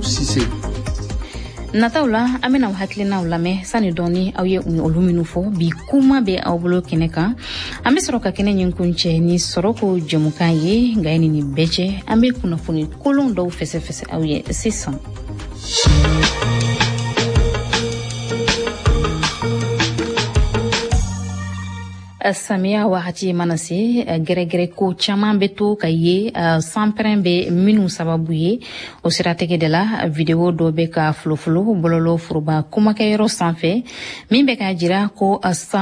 Youssouf Cissé. Nataula amena hakilina ulame sani doni au ye oluminu fo bi kuma be awbulo keneka ambe soroka kene nyinkunche ni soroko jemukaye ngaini ni beche ambe kuna funi kolon do fese au ye 600. Samia wahati manase gere ko chaman beto kaye sampren be minu sababu ye o siratege de la video do be ka floflo bololo furuba kuma kayero sanfe min be ka jira ko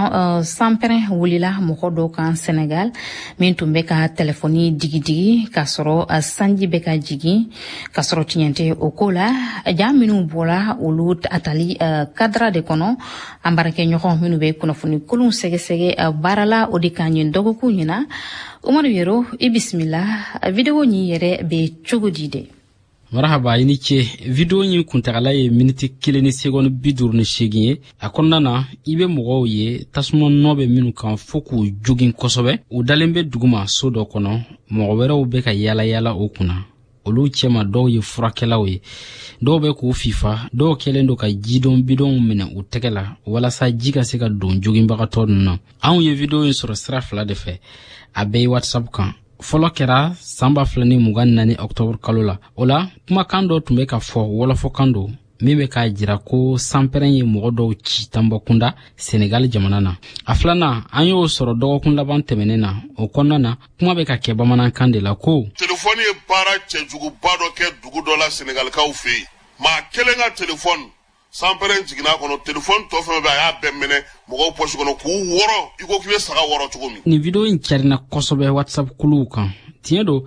sampren wulila moko do kan Senegal min tumbe ka telefoni digidigi kasoro sanji be ka jigi kasoro tinyente okola ja minu bola ulut atali kadra de kono ambarake nyoko minu be kuna funi kulun sege barala odikanyi ndogo kunyina Umaru Yero bismillah video nyi yere be chugudide marhaba yini ce video nyi kuntagala ye minute kile ni seconde bidur ni sheginye akonnana ibe mogo ye tasuma nobe minu kan foku jugin kosobe u dalembe duguma sodo kono mogo wero be ka yala okuna olu chema do ye furakelaw ye do be ko fifa do kelendo ka jidon bidon mena u tegela wala sa jiga se ka don jogin baga tonna an ye video in sur strafla de fe abe WhatsApp kan folo kera samba flani mugan nani october kalola ola kuma kando tumbe ka fo wala fo kando mibe ka jira ko samperen ye mogodo ci tambakunda Senegal jamanana aflana anyo soro dogo kun laban temenena o konnana kuma be ka ke bamanan kandela ko telefoni e para chejugu bado ke dugu dola Senegal ka ufi ma kelenga telefon samperen jigina kono telefon to fe ba ya bemmene mogo poshi kono ku woro iko kibe saka woro chugumi ni video in charina kosobe WhatsApp kuluka tiendo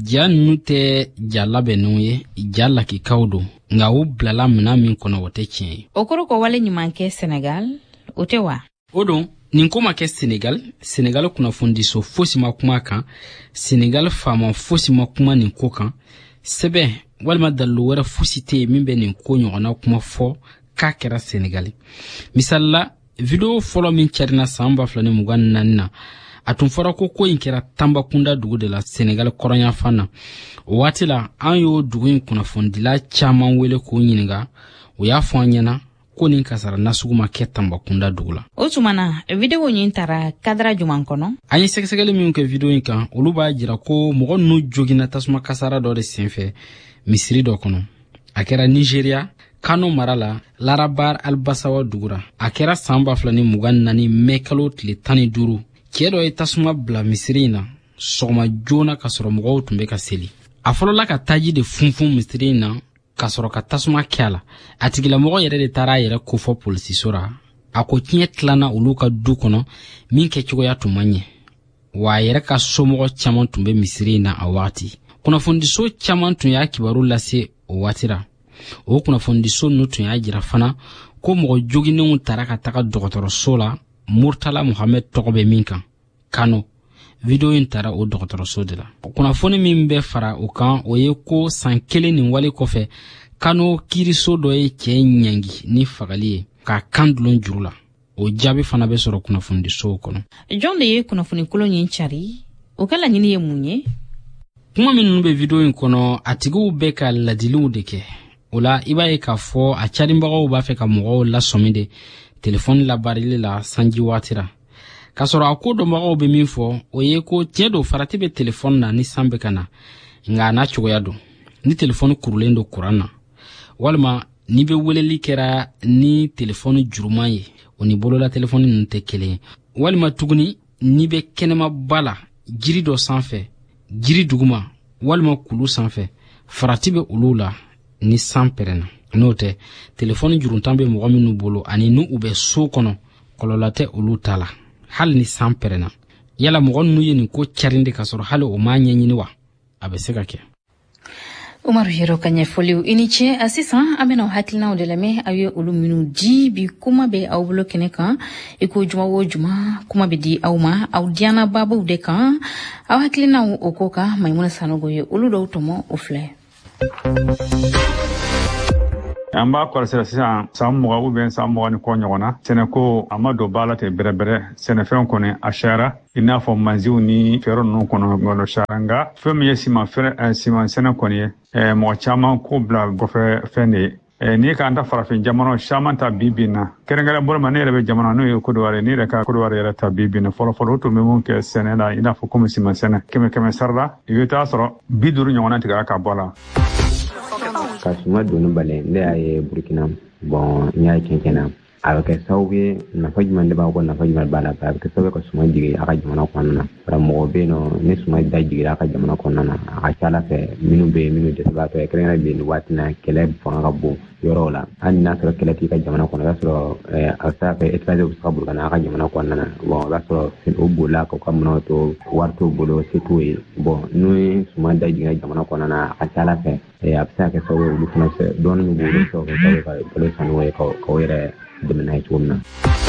janute jalabe nuye jalla ki kawdo nga ublala mna min kono wote chien okoro ko wale nyumanke Senegal otewa odon ninkoma ke Senegal kuna fundiso fosi makuma kan Senegal fama fosi makuma ninkokan sebe walma dallo wara fosite mimbe ninko nyona kuma fo ka kera Senegal misalla video follow min charina samba flani mugan nanna atun fara ko inkera tamba kunda dugu de la Senegal koronya fana wati la anyo dugu in kuna fondila chaman wele ko nyinga o ya fanyana ko nin kasara nasugu make tamba kunda dugu la otumana video nyintara kadra juman kono anyi sekesegele mi unke video in kan olu ba jira ko mogo no jogina tasuma kasara do de senfe misiri do kono akera Nigeria Kano marala Larabar Albasawa dugura akera samba flani mugan nani mekalo tile tani duru kedo e tasuma bla misirina soma jona kasoro mogo tumbe ka seli afolola ka taji de funfun misirina kasoro ka tasuma kyala atigila mogo yere de tara yere ko fo polisi sora ako kinye tlana uluka du kono min ke chugo ya tumanye wa yere ka somo chaman tumbe misirina awati kuna fundiso chaman tun ya kibaru lase watira o kuna fundiso no tun ya jira fana ko mogo jogine un taraka taka dokotoro sola Murtala Mohamed Togobe minkan Kano video intara o dokotoro sodela kuna foni mimbe fara o kan o ye ko sankele ni wale kofe Kano kiriso do ye ke nyangi ni fagali ka kandulon jurula o jabi fana be soro kuna fundi so kono John de ye kuna funi kulo nyichari o kala nyini ye munye kuma minnu be video in kono atigu be ka ladilu deke ola ibaye ka fo a charimbago ba fe ka mogo la somide telefoni la barile la sanji watira kasoro akodo mago be min fo o ye ko tiedo farati be telefoni na ni sambe kana nga na chugoya do ni telefoni kurulendo kurana walma ni be weleli kera ni telefoni jurumaye oni bolo la telefoni nte kele walma tuguni ni be kenema bala jiri do sanfe jiri duguma walma kulu sanfe farati be ulula ni samperena note telefoni juruntambe mogo minu bolo ani nu ube so kono kololate ulu tala hal ni samperena yala mogo nu yeni ko charinde kasoro hal o ma nyanyini wa abe seka ke Umaru Yero kanye foliu iniche asisa amena hakilina odelame aye ulu minu di bi kuma be awbulo keneka iko juma wo juma kuma be di awma awdiana babu deka aw hakilina okoka Maimuna Sanogo ye ulu do tomo ofle an b'a kɔlɔsira sisan san 20 ou bien san 20 ni kɔ ɲɔgɔn na sɛnɛ ko a ma don ba la ten bɛrɛbɛrɛ sɛnɛfɛn kɔni a cayara i n'a fɔ manziw ni fɛɛrɛ ninnu kɔnɔ ŋɔnɔ cayara nka fɛn min ye siman sɛnɛ kɔni ye mɔgɔ caman ko bila kɔfɛ fɛn de ye n'i k'an ta farafin jamana caman ta bi na kɛrɛnkɛrɛn bolo ma ne yɛrɛ bɛ jamana n'o ye Kodowari ne yɛrɛ ka Kodowari yɛrɛ ta bi na fɔlɔ o tun bɛ mun kɛ sɛnɛ la i n'a fɔ komi siman sɛnɛ 100 sara la i bɛ taa sɔrɔ 50 ɲɔgɔnna tigɛra ka bɔ la. Ka suma doni bale ne y'a ye Burkina bon n y'a kɛnkɛn na a bɛ kɛ sababu ye nafa jumɛn de b'a kɔ nafa jumɛn b'a la a bɛ kɛ sababu ka suma jigin a ka jamana kɔnɔna na karamɔgɔ bɛ yen nɔ ni suma da jigira a ka jamana kɔnɔna na a ka ca Ala fɛ minnu bɛ yen minnu dɛsɛbaatɔ ye kɛrɛnkɛrɛnnen bɛ yen nin waati na kɛlɛ fanga ka bon yɔrɔw la hali n'a sɔrɔ kɛlɛ t'i ka jamana kɔnɔ i b'a sɔrɔ a bɛ se ka kɛ étranger bɛ se ka Burukina a ka jamana kɔnɔna na bon i b'a sɔrɔ o bolila k'u ka minɛnw to wari t'u bolo se t'u ye bon n'u ye suma da jiginna jamana kɔnɔna na a ka ca Ala fɛ a bɛ se ka kɛ sababu ye olu fana fɛ dɔɔnin min b'olu fɛ o kɛ sababu ye ka balo sanuya ye k'o yɛrɛ dɛmɛ n'a ye cogo min na.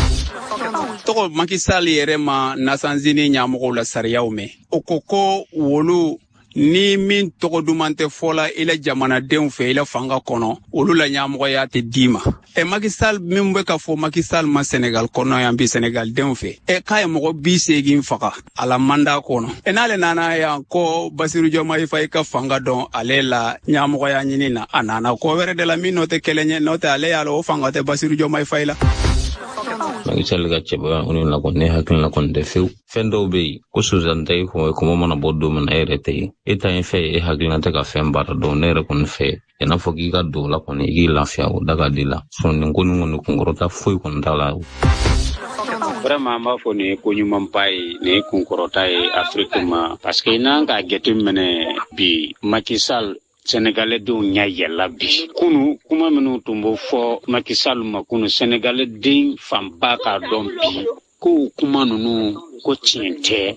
Tɔgɔ Macky Sall yɛrɛ ma nasanzini ɲɛmɔgɔw la sariyaw mɛn o ko wolo ni min tɔgɔ duman tɛ fɔla ila jamanadenw fɛ ila fanga kɔnɔ olu la ɲɛmɔgɔya tɛ d'i ma Macky Sall min bɛ ka fɔ Macky Sall ma Senegal kɔnɔ yan bi Senegal denw fɛ k'a ye mɔgɔ 80 faga a la mandat kɔnɔ n'ale nana yan ko Bassirou Diomaye Faye ka fanga dɔn ale la ɲɛmɔgɔya ɲini na a nana ko wɛrɛ de la min n'o tɛ kɛlɛ ɲɛ n'o tɛ ale y'a la o fanga tɛ Bassirou Diomaye Faye la. Macky Sall ka cɛbaya o la kɔni ne hakilina kɔni tɛ fewu fɛn dɔw bɛ yen ko suzanta i kɔmɔ mana bɔ don min na e yɛrɛ tɛ yen e ta ye fɛn ye e hakilina tɛ ka fɛn baara dɔn ne yɛrɛ kɔni fɛ i n'a fɔ k'i ka don la kɔni i k'i lafiya o da ka di la nin ko nin kɔni kunkɔrɔta foyi kɔni t'a la. Vraiment an b'a fɔ nin ye ko ɲumanba ye nin ye kunkɔrɔta ye Afrique ma parce que n'an ka jateminɛ bi Macky Sall Sénégalais denw ɲɛ yɛlɛla bi kunu kuma minnu tun b'o fɔ Macky Sall ma kunu Sénégalais den fanba k'a dɔn bi ko kuma ninnu ko tiɲɛ tɛ.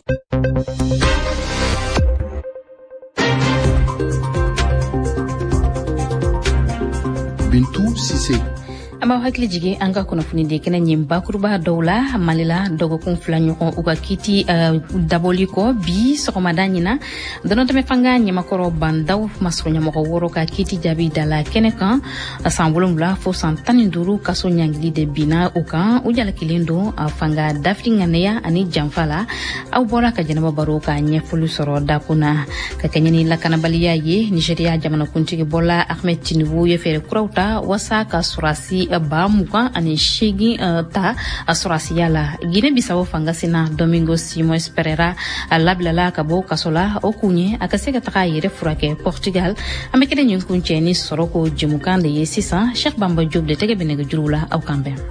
Bintou Cissé. Ama hakili jigi an ka kunnafoni de kɛnɛ ɲin bakuruba dɔw la Mali la dɔgɔkun 2 ɲɔgɔn u ka kiti dabɔli kɔ bi sɔgɔmada ɲina dɔnɔtɛmɛ fanga ɲɛmakɔrɔ bandaw masɔrɔ ɲɛmɔgɔ 6 ka kiti jaabi dala kɛnɛ kan san 7 fo san 15 kaso ɲangili de bina u kan u jalakilen don fanga dafiri ŋanaya ani janfa la aw bɔra ka jɛnɛba baro ka ɲɛfɔli sɔrɔ dakuna ka kɛɲɛ ni lakanabaliya ye Nigeria jamanakuntigi Bola Ahmed Tinubu ye fɛɛrɛ kuraw ta wasa ka sɔrasi ba mugan ani 8 ta a sɔrasiya la Guinée Bissau fanga sina Domingo Simões Pereira a labilala ka bɔ kaso la o kun ye a ka se ka taga a yɛrɛ furakɛ Portugal an bɛ kelen ɲin kun cɛ ni sɔrɔ ko jɛmukan de ye sisan Cheikh Bamba Diop de tɛgɛ bɛ nɛgɛjuru la aw kan bɛn.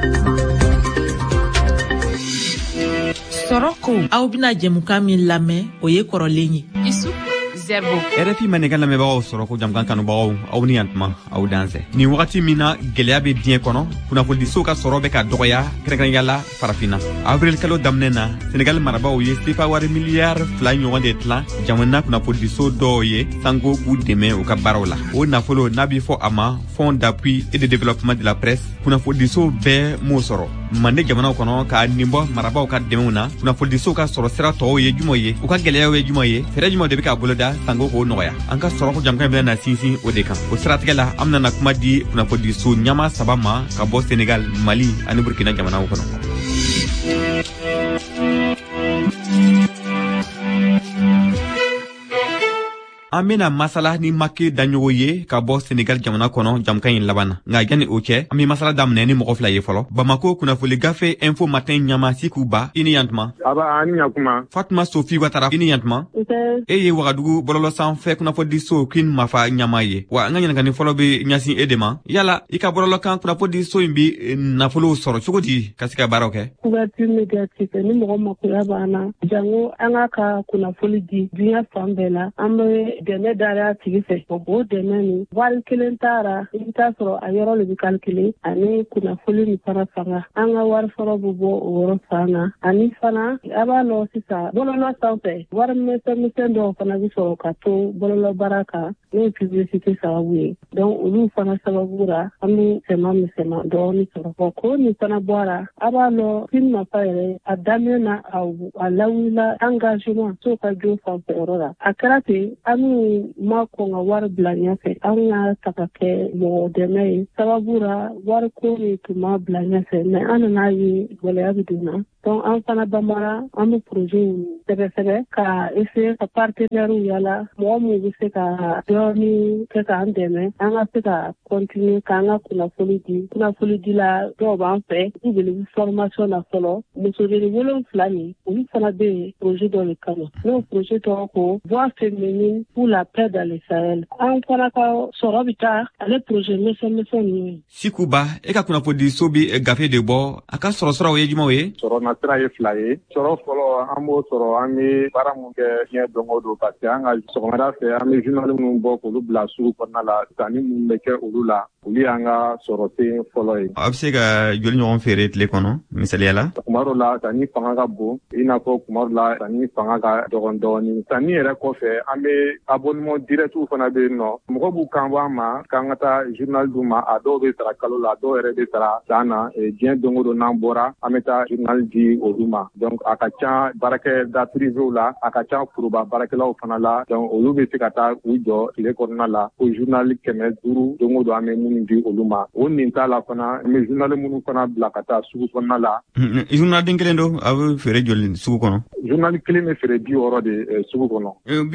Sɔrɔko aw bɛna jɛmukan min lamɛn o ye kɔrɔlen ye. Isu Zerbo. RFI manekan lamɛnbagaw sɔrɔko jamukan kanubagaw aw ni yantuma aw danzɛ. Nin wagati min na gɛlɛya bɛ diɲɛ kɔnɔ kunnafonidiso ka sɔrɔ bɛ ka dɔgɔya kɛrɛnkɛrɛnnenya la farafinna. Avril kalo daminɛ na Senegal marabagaw ye CFA wari miliyari 2 ɲɔgɔn de tilan jamana kunnafonidiso dɔw ye sanko k'u dɛmɛ u ka baaraw la. O nafolo n'a bɛ fɔ a ma Fonds d'appui et de développement de la presse kunnafonidiso bɛɛ m'o sɔrɔ. Mande jamanaw kɔnɔ ka nin bɔ marabagaw ka dɛmɛw na kunnafonidiso ka sɔrɔ sira tɔw ye jumɛn ye u ka gɛlɛyaw ye jumɛn ye fɛɛrɛ jumɛn de bɛ k'a boloda sango k'o nɔgɔya an ka sɔrɔ ko jamukan bɛna sinsin o de kan o siratigɛ la an bɛna kuma di kunnafonidiso ɲama 3 ma ka bɔ Senegal Mali ani Burkina jamanaw kɔnɔ. An bɛna masala ni Macky daɲɔgɔn ye ka bɔ Senegal jamana kɔnɔ jamukan in laban na nka yanni o cɛ an bɛ masala daminɛ ni mɔgɔ 2 ye fɔlɔ Bamako kunnafoni gafe info matin ɲama Sikuba i ni yantuma ani ɲakuma Fatuma Sofi Watara i ni yantuma e ye Wagadugu bɔlɔlɔ sanfɛ kunnafonidiso Queen Mafa ɲama ye wa an ka ɲininkali fɔlɔ bɛ ɲɛsin e de ma yala i ka bɔlɔlɔ kan kunnafonidiso in bɛ nafolo sɔrɔ cogo di ka se ka baaraw kɛ couverture médiatique ni mɔgɔ makoya b'an jango an ka kunnafoni di diɲɛ fan bɛɛ la an bɛ dɛmɛ dara tigi fɛ o b'o dɛmɛ ni wari kelen taara i bɛ taa sɔrɔ a yɔrɔ de bɛ calculer ani kunnafoni ni fana fanga an ka wari fɔlɔ bɛ bɔ o yɔrɔ fan na ani fana a b'a lɔ sisan bɔlɔlɔ sanfɛ wari misɛn dɔw fana bɛ sɔrɔ ka to bɔlɔlɔ baara kan n'o ye publicité sababu ye donc olu fana sababu la an bɛ misɛnman dɔɔnin sɔrɔ bon ko nin fana bɔra a b'a lɔ Queen Mafa yɛrɛ a daminɛ na a lawulila engagement so ka jo fanfɛ yɔrɔ la a kɛra ten an anw ma kɔn ka wari bila ɲɛfɛ anw y'a ta ka kɛ mɔgɔ dɛmɛ ye sababura wari ko de tun ma bila ɲɛfɛ mɛ an nana ye gɛlɛya bɛ don na donc an fana bamara an bɛ projet sɛbɛsɛbɛ ka essayer ka partenaire yala mɔgɔ minnu bɛ se ka dɔɔni kɛ k'an dɛmɛ an ka se ka continuer k'an ka kunnafoni di la dɔw b'an fɛ u bɛ formation na fɔlɔ musojoli 7 nin olu fana bɛ yen projet dɔ de kama n'o projet tɔgɔ ko voix féminine pour la paix dans le Sahel an fana ka sɔrɔ bɛ taa ale projet misɛn ninnu. Sikuba e ka kunnafoni so bi gafe de bɔ a ka sɔrɔ ye jumɛn ye. Sɔrɔ nasira ye 2 ye sɔrɔ fɔlɔ an b'o sɔrɔ an bɛ baara mun kɛ diɲɛ don o don parce que an ka sɔgɔmada fɛ an bɛ journal minnu bɔ k'olu bila sugu kɔnɔna la sanni minnu bɛ kɛ olu la olu y'an ka sɔrɔ sen fɔlɔ ye. A bɛ se ka joli ɲɔgɔn feere tile kɔnɔ misaliya la. Kuma dɔw la sanni fanga ka bon i n'a fɔ kuma dɔw la sanni fanga ka dɔgɔn dɔɔni sanni yɛrɛ kɔfɛ an bɛ abonnement direct fana bɛ yen nɔ mɔgɔw b'u kan bɔ an ma k'an ka taa journal d'u ma a dɔw bɛ sara kalo la a dɔw yɛrɛ bɛ sara san na diɲɛ don o don n'an bɔra an bɛ taa journal di olu ma donc a ka ca baarakɛda privéw la a ka ca foroba baarakɛlaw fana la donc olu bɛ se ka taa u jɔ tile kɔnɔna la ko journal 500 don o don an bɛ minnu di olu ma o nin t'a la fana an bɛ journal minnu fana bila ka taa sugu kɔnɔna la. Journal den kelen don a bɛ feere joli sugu kɔnɔ. Journal kelen bɛ feere 60 de sugu kɔnɔ.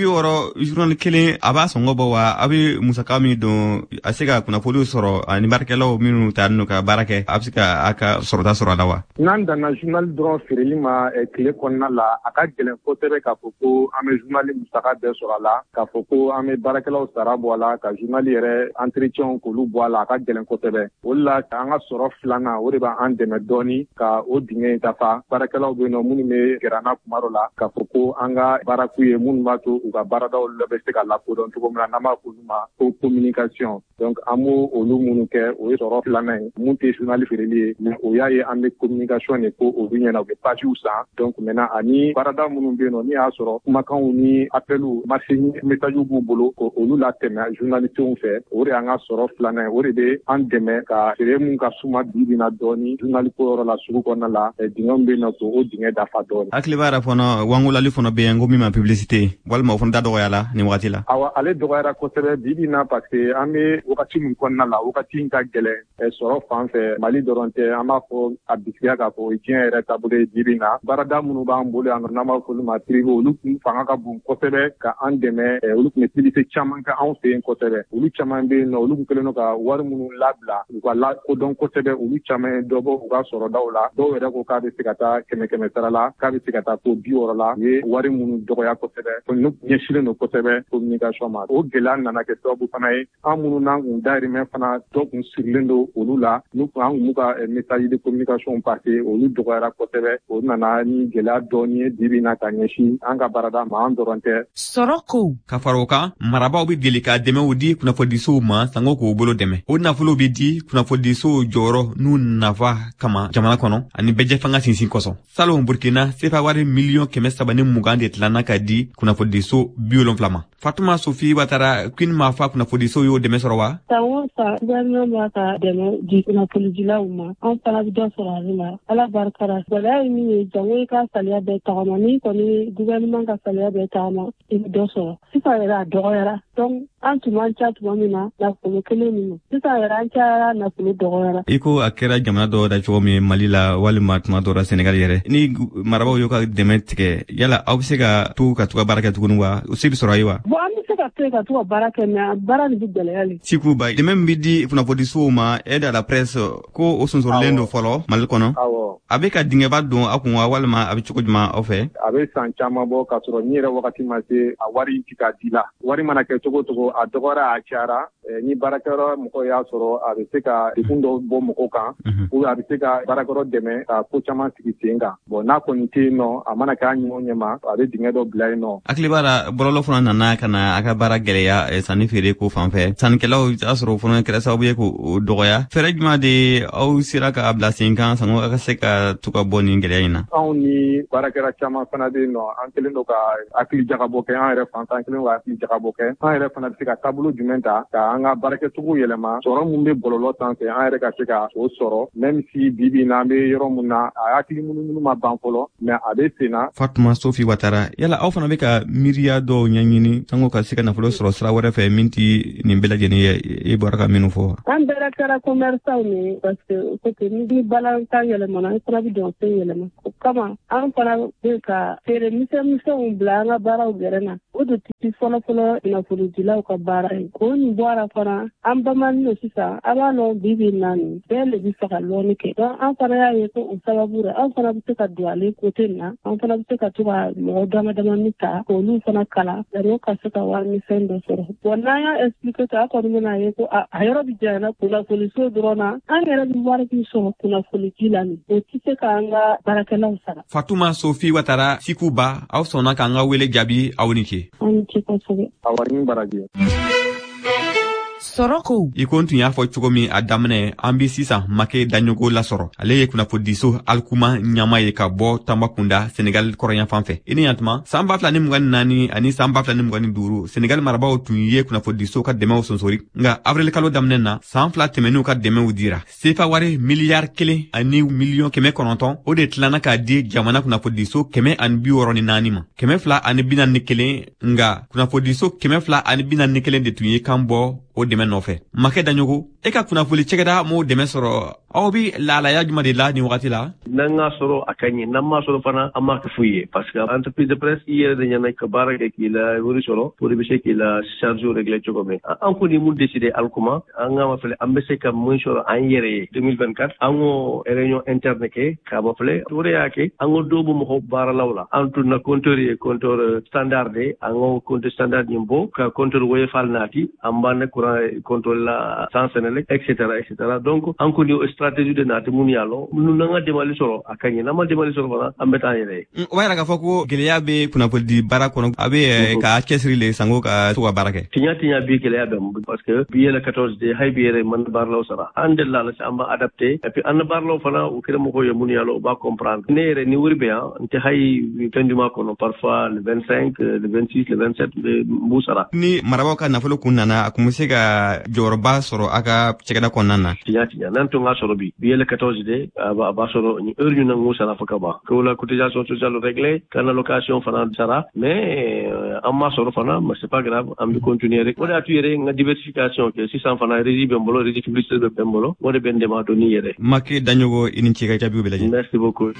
60 journal kelen a b'a sɔngɔ bɔ wa a bɛ musaka min don a se ka kunnafoniw sɔrɔ ani baarakɛlaw minnu taa n'u ka baara kɛ a bɛ se ka a ka sɔrɔta sɔrɔ a la wa. N'an danna journal dɔrɔn feereli ma tile kɔnɔna la a ka gɛlɛn kosɛbɛ k'a fɔ ko an bɛ journal musaka bɛɛ sɔrɔ a la k'a fɔ ko an bɛ baarakɛlaw sara bɔ a la ka journal yɛrɛ entretien k'olu bɔ a la a ka gɛlɛn kosɛbɛ o de la an ka sɔrɔ filanan o de b'an dɛmɛ dɔɔni ka o dingɛ in dafa baarakɛlaw bɛ yen nɔ minnu bɛ gɛrɛ an na kuma dɔ la k'a fɔ ko an ka baaraku ye minnu b'a to u ka baaradaw bɛ se ka lakodɔn cogo min na n'an b'a fɔ olu ma ko communication donc an b'o olu minnu kɛ o ye sɔrɔ filanan ye mun tɛ journal feereli ye mais o y'a ye an bɛ communication de ko olu ɲɛna u bɛ pages san donc maintenant ani baarada minnu bɛ yen nɔ ni y'a sɔrɔ kumakanw ni appelw marché message b'u bolo ko olu latɛmɛ journalistenw fɛ o de y'an ka sɔrɔ filanan ye o de bɛ an dɛmɛ ka feere mun ka suma bi na dɔɔni journal ko yɔrɔ la sugu kɔnɔna la dingɛw bɛ yen nɔ ko o dingɛ dafa dɔɔni. Hakili b'a la fana wangolali fana bɛ yen ko min ma publicité walima o fana da dɔgɔya la nin waati la. Awɔ ale dɔgɔyara kosɛbɛ bi na parce que an bɛ wagati min kɔnɔna la wagati in ka gɛlɛn sɔrɔ fan fɛ Mali dɔrɔn tɛ an b'a fɔ a bisikiya k'a fɔ diɲɛ yɛrɛ taabolo ye bi na baarada minnu b'an bolo yan n'an b'a fɔ olu ma privé olu kun fanga ka bon kosɛbɛ ka an dɛmɛ olu tun bɛ publicité caman kɛ anw fɛ yen kosɛbɛ olu caman bɛ yen nɔ olu kun kɛlen don ka wari minnu labila u ka lakodɔn kosɛbɛ olu caman ye dɔ bɔ u ka sɔrɔdaw la dɔw yɛrɛ ko k'a bɛ se ka taa 100 sara la k'a bɛ se ka taa fo 60 la u ye wari minnu dɔgɔya kosɛbɛ n'u ɲɛsinnen don kosɛbɛ communication ma o gɛlɛya nana kɛ sababu fana ye an minnu n'an kun dayirimɛ fana dɔ kun sirilen don olu la n'u kun an kun b'u ka message de communication passer olu dɔgɔyara kosɛbɛ o nana ni gɛlɛya dɔɔni ye bi na ka ɲɛsin an ka baarada ma an dɔrɔn tɛ. Sɔrɔ ko ka fara o kan marabaw bɛ deli ka dɛmɛw di kunnafonidisow ma sango k'o bolo dɛmɛ o nafolo bɛ di kunnafonidisow jɔyɔrɔ n'u nafa kama jamana kɔnɔ ani bɛjɛ fanga sinsin kosɔn salon Burkina sefa wari miliyɔn 320 de tilanna ka di kunnafonidiso 70 ma. Fatuma Sophie Watara Queen Mafa kunnafonidiso y'o dɛmɛ sɔrɔ wa. Sango sa gouvernement b'a ka dɛmɛ di kunnafonidilaw ma an fana bɛ dɔ sɔrɔ ale la ala barika la gɛlɛya ye min ye jango i ka saliya bɛɛ tagama ni kɔni gouvernement ka saliya bɛɛ tagama i bɛ dɔ sɔrɔ sisan yɛrɛ a dɔgɔyara donc an tun man ca tuma min na nafolo kelen ninnu sisan yɛrɛ an cayara nafolo dɔgɔyara. I ko a kɛra jamana dɔw da cogo min Mali la walima tuma dɔw la Sénégal yɛrɛ ni marabaw y'o ka dɛmɛ tigɛ yala aw bɛ se ka to ka to ka baara kɛ tuguni wa o se bɛ sɔrɔ a ye wa. Bon an bɛ se ka to ka to ka baara kɛ mais baara nin bɛ gɛlɛya le. Sikuba dɛmɛ min bɛ di kunnafonidisow ma aide à la presse ko o sonsorilen don fɔlɔ Mali kɔnɔ. Awɔ. A bɛ ka dingɛba don a kun wa walima a bɛ cogo jumɛn aw fɛ. A bɛ san caman bɔ k'a sɔrɔ ni yɛrɛ wagati ma se a wari ti ka di la wari mana kɛ cogo cogo a dɔgɔyara a cayara ni baarakɛyɔrɔ mɔgɔ y'a sɔrɔ a bɛ se ka degun dɔ bɔ mɔgɔw kan ou a bɛ se ka baarakɛyɔrɔ dɛmɛ ka ko caman sigi sen kan bon n'a kɔni tɛ yen nɔ a mana k'a ɲɛmɔgɔ ɲɛma a bɛ dingɛ dɔ bila yen nɔ. Hakili b'a la bɔlɔlɔ fana nana ka na a ka baara gɛlɛya sanni feere ko fan fɛ sannikɛlaw y'a sɔrɔ o fana kɛra sababu ye k'o dɔgɔya fɛɛrɛ jumɛn de aw sera k'a bila sen kan sango a ka se ka to ka bɔ nin gɛlɛya in na. Anw ni baarakɛla caman fana bɛ yen nɔ an kɛlen don ka hakili jagabɔ kɛ an yɛrɛ fan an kɛlen don ka hakili jagabɔ kɛ an yɛrɛ fana bɛ se ka taabolo jumɛn ta ka an ka baarakɛcogo yɛlɛma sɔrɔ mun bɛ bɔlɔlɔ sanfɛ an yɛrɛ ka se ka o sɔrɔ même si bibi na an bɛ yɔrɔ mun na a hakili munumunu ma ban fɔlɔ mais a bɛ sen na. Fatuma Sofi Watara, yala aw fana bɛ ka miiriya dɔw ɲɛɲini sango ka se ka nafolo sɔrɔ sira wɛrɛ fɛ min tɛ nin bɛɛ lajɛlen ye i bɔra ka minnu fɔ. An bɛɛ kɛra commerçant ni parce que côté ni balantan yɛlɛmana an fana bɛ dɔn fɛn yɛlɛma o kama an fana bɛ ka feere misɛnmisɛnw bila an ka baaraw gɛrɛ na o de tɛ fɔlɔfɔlɔ nafolojilaw ka baara ye ko nin bɔra fana an bamanin no sisan a b'a lɔn bibi naani bɛɛ de bɛ fɛ ka lɔnni kɛ donc an fana y'a ye ko o sababu la an fana bɛ se ka don ale côté na an fana bɛ se ka to ka mɔgɔ damadamani ta k'olu fana kala yanni ka se ka wari misɛn dɔ sɔrɔ bon n'an y'a expliqué ta a kɔni bɛna ye ko a yɔrɔ bɛ janya kunnafoniso dɔrɔn na an yɛrɛ bɛ wari min sɔrɔ kunnafoniji la nin o tɛ se k'an ka baarakɛlaw sara. Fatuma Sofi Watara Sikuba aw sɔnna k'an ka wele jaabi aw ni ce. An ni ce kosɛbɛ. Awa ni baraji. Soroko. I ko tun y'a fɔ cogo min a daminɛ an bi sisan Make Daɲogo lasɔrɔ. Ale ye kunnafonidiso Alkuma ɲama ye ka bɔ Tambakunda Senegal kɔrɔyan fan fɛ. I ni yantuma san 2024 ani san 2025 Senegal marabaw tun ye kunnafonidiso ka dɛmɛw sonsori. Nga avril kalo daminɛ na san 2 tɛmɛn'u ka dɛmɛw dira. CFA wari miliyari 1 ani miliyɔn 900 o de tilana k'a di jamana kunnafonidiso 164 ma. 241 nga kunnafonidiso 241 de tun ye kan bɔ o dɛmɛ nɔfɛ. Make Daɲogo, e ka kunnafoni cɛkɛda m'o dɛmɛ sɔrɔ aw bi laalaya juma de la ni wagati la? N'an ka sɔrɔ a ka ɲɛ, n'an ma sɔrɔ fana an ma kɛ foyi ye parce que entreprise de presse i yɛrɛ de ɲɛna ka baara kɛ k'i la wari sɔrɔ pour bɛ se k'i la charge régler cogo min. An kɔni mun décider Alkuma an ka ma filɛ an bɛ se ka mun sɔrɔ an yɛrɛ ye 2024 an ko réunion interne kɛ ka ma filɛ o de y'a kɛ an ko dɔ bɔ mɔgɔw baaralaw la an tun na compteur ye compteur standard de an ko compteur standard nin bɔ ka compteur woyofal naati an b'a ne courant contrôle la sans Senelec etc. Donc an kɔni stratégie de naati mun y'a lɔ nu n'an ka demali sɔrɔ a ka ɲɛ n'an ma demali sɔrɔ fana an bɛ taa an yɛrɛ ye. O b'a yira k'a fɔ ko gɛlɛya bɛ kunnafonidi baara kɔnɔ a bɛ ka cɛsiri le sango ka to ka baara kɛ. Tiɲa bi gɛlɛya bɛ parce que bi yɛlɛ 14 de hay bi yɛrɛ man baaralaw sara an de la an b'a adapté et puis an baaralaw fana u kɛra mɔgɔw ye mun y'a lɔ u b'a comprendre ne yɛrɛ ni wari bɛ yan n tɛ hay fin du mois kɔnɔ parfois le 25 le 26 le 27 n b'u sara. Ni marabaaw ka nafolo kun nana a kun bɛ se ka jɔyɔrɔba sɔrɔ a ka cɛkɛda kɔnɔna na. Tiɲa n'an tun ka sɔrɔ bi yɛlɛ 14 de a b'a sɔrɔ ni heure ɲuman ŋun sara fo ka ban ko la cotisation sociale réglée kana location fana sara mais an ma sɔrɔ fana mais c'est pas grave an bɛ continuer rek o de y'a to yɛrɛ n ka diversification kɛ sisan fana régie bɛ n bolo régie publicitaire bɛ n bolo o de bɛ n dɛmɛ a dɔnni yɛrɛ. Make Daɲogo i ni ce ka jaabiw bɛɛ lajɛlen. Merci beaucoup.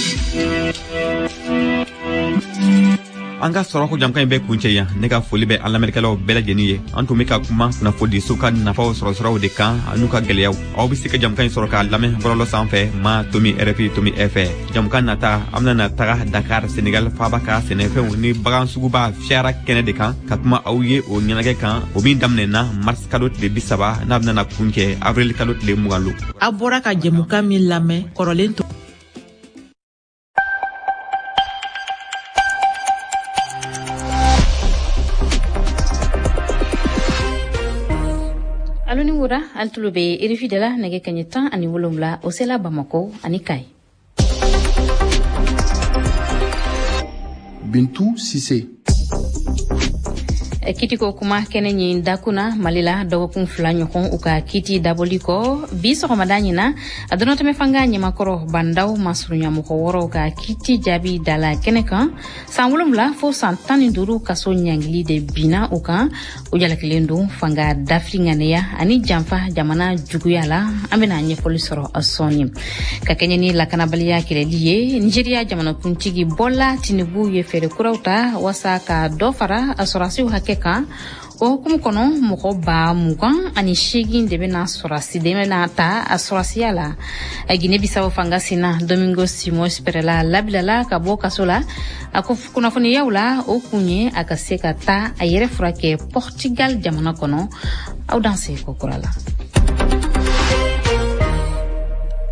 An ka sɔrɔ ko jamkan in bɛ kuncɛ yan ne ka foli bɛ an lamɛnnikɛlaw bɛɛ lajɛlen ye an tun bɛ ka kuma kunnafonidiso ka nafaw sɔrɔ siraw de kan an'u ka gɛlɛyaw aw bɛ se ka jamkan in sɔrɔ k'a lamɛn bɔlɔlɔ sanfɛ ma tomi RFI tomi fɛ jamkan nata an bɛna taga Dakar Senegal faaba ka sɛnɛfɛnw ni bagan suguba fiyara kɛnɛ de kan ka kuma aw ye o ɲɛnajɛ kan o min daminɛna mars kalo tile 30 n'a bɛna kuncɛ avril kalo tile 20. A bɔra ka jɛmukan min lamɛn kɔrɔlen to. Aloni wura altulo be RFI de la nege kanye 10 ani 7 o sela Bamako ani Kai. Bintou Sissé. Kiti ko kuma kene nyi dakuna malila dogokun fula ɲɔgɔn u ka kiti daboli kɔ bi sɔgɔmada ɲina a donɔtɛmɛ fanga ɲɛmakɔrɔ bandaw masuruɲamɔgɔ wɔrɔw ka kiti jaabi dala kɛnɛ kan san 7 fo san 15 kaso ɲangili de bina u kan u jalakilen don fanga dafiri ŋaneya ani janfa jamana juguya la an bena ɲɛfɔli sɔrɔ a sɔni ka kɛɲɛ ni lakanabaliya kɛlɛli ye Nigeria jamanakuntigi Bola Tinubu ye fɛɛrɛ kuraw ta wasa ka dɔ fara a sɔrɔsiw hakɛ kan o hukumu kɔnɔ mɔgɔ 20 ani 8 de bena sɔrɔsi de bena ta a sɔrɔsiya la Guinée Bissau fanga sina Domingo Simões Pereira labilala ka bɔ kaso la a ko kunnafoniyaw la o kun ye a ka se ka taa a yɛrɛ furakɛ Portugal jamana kɔnɔ aw danse ko kura la.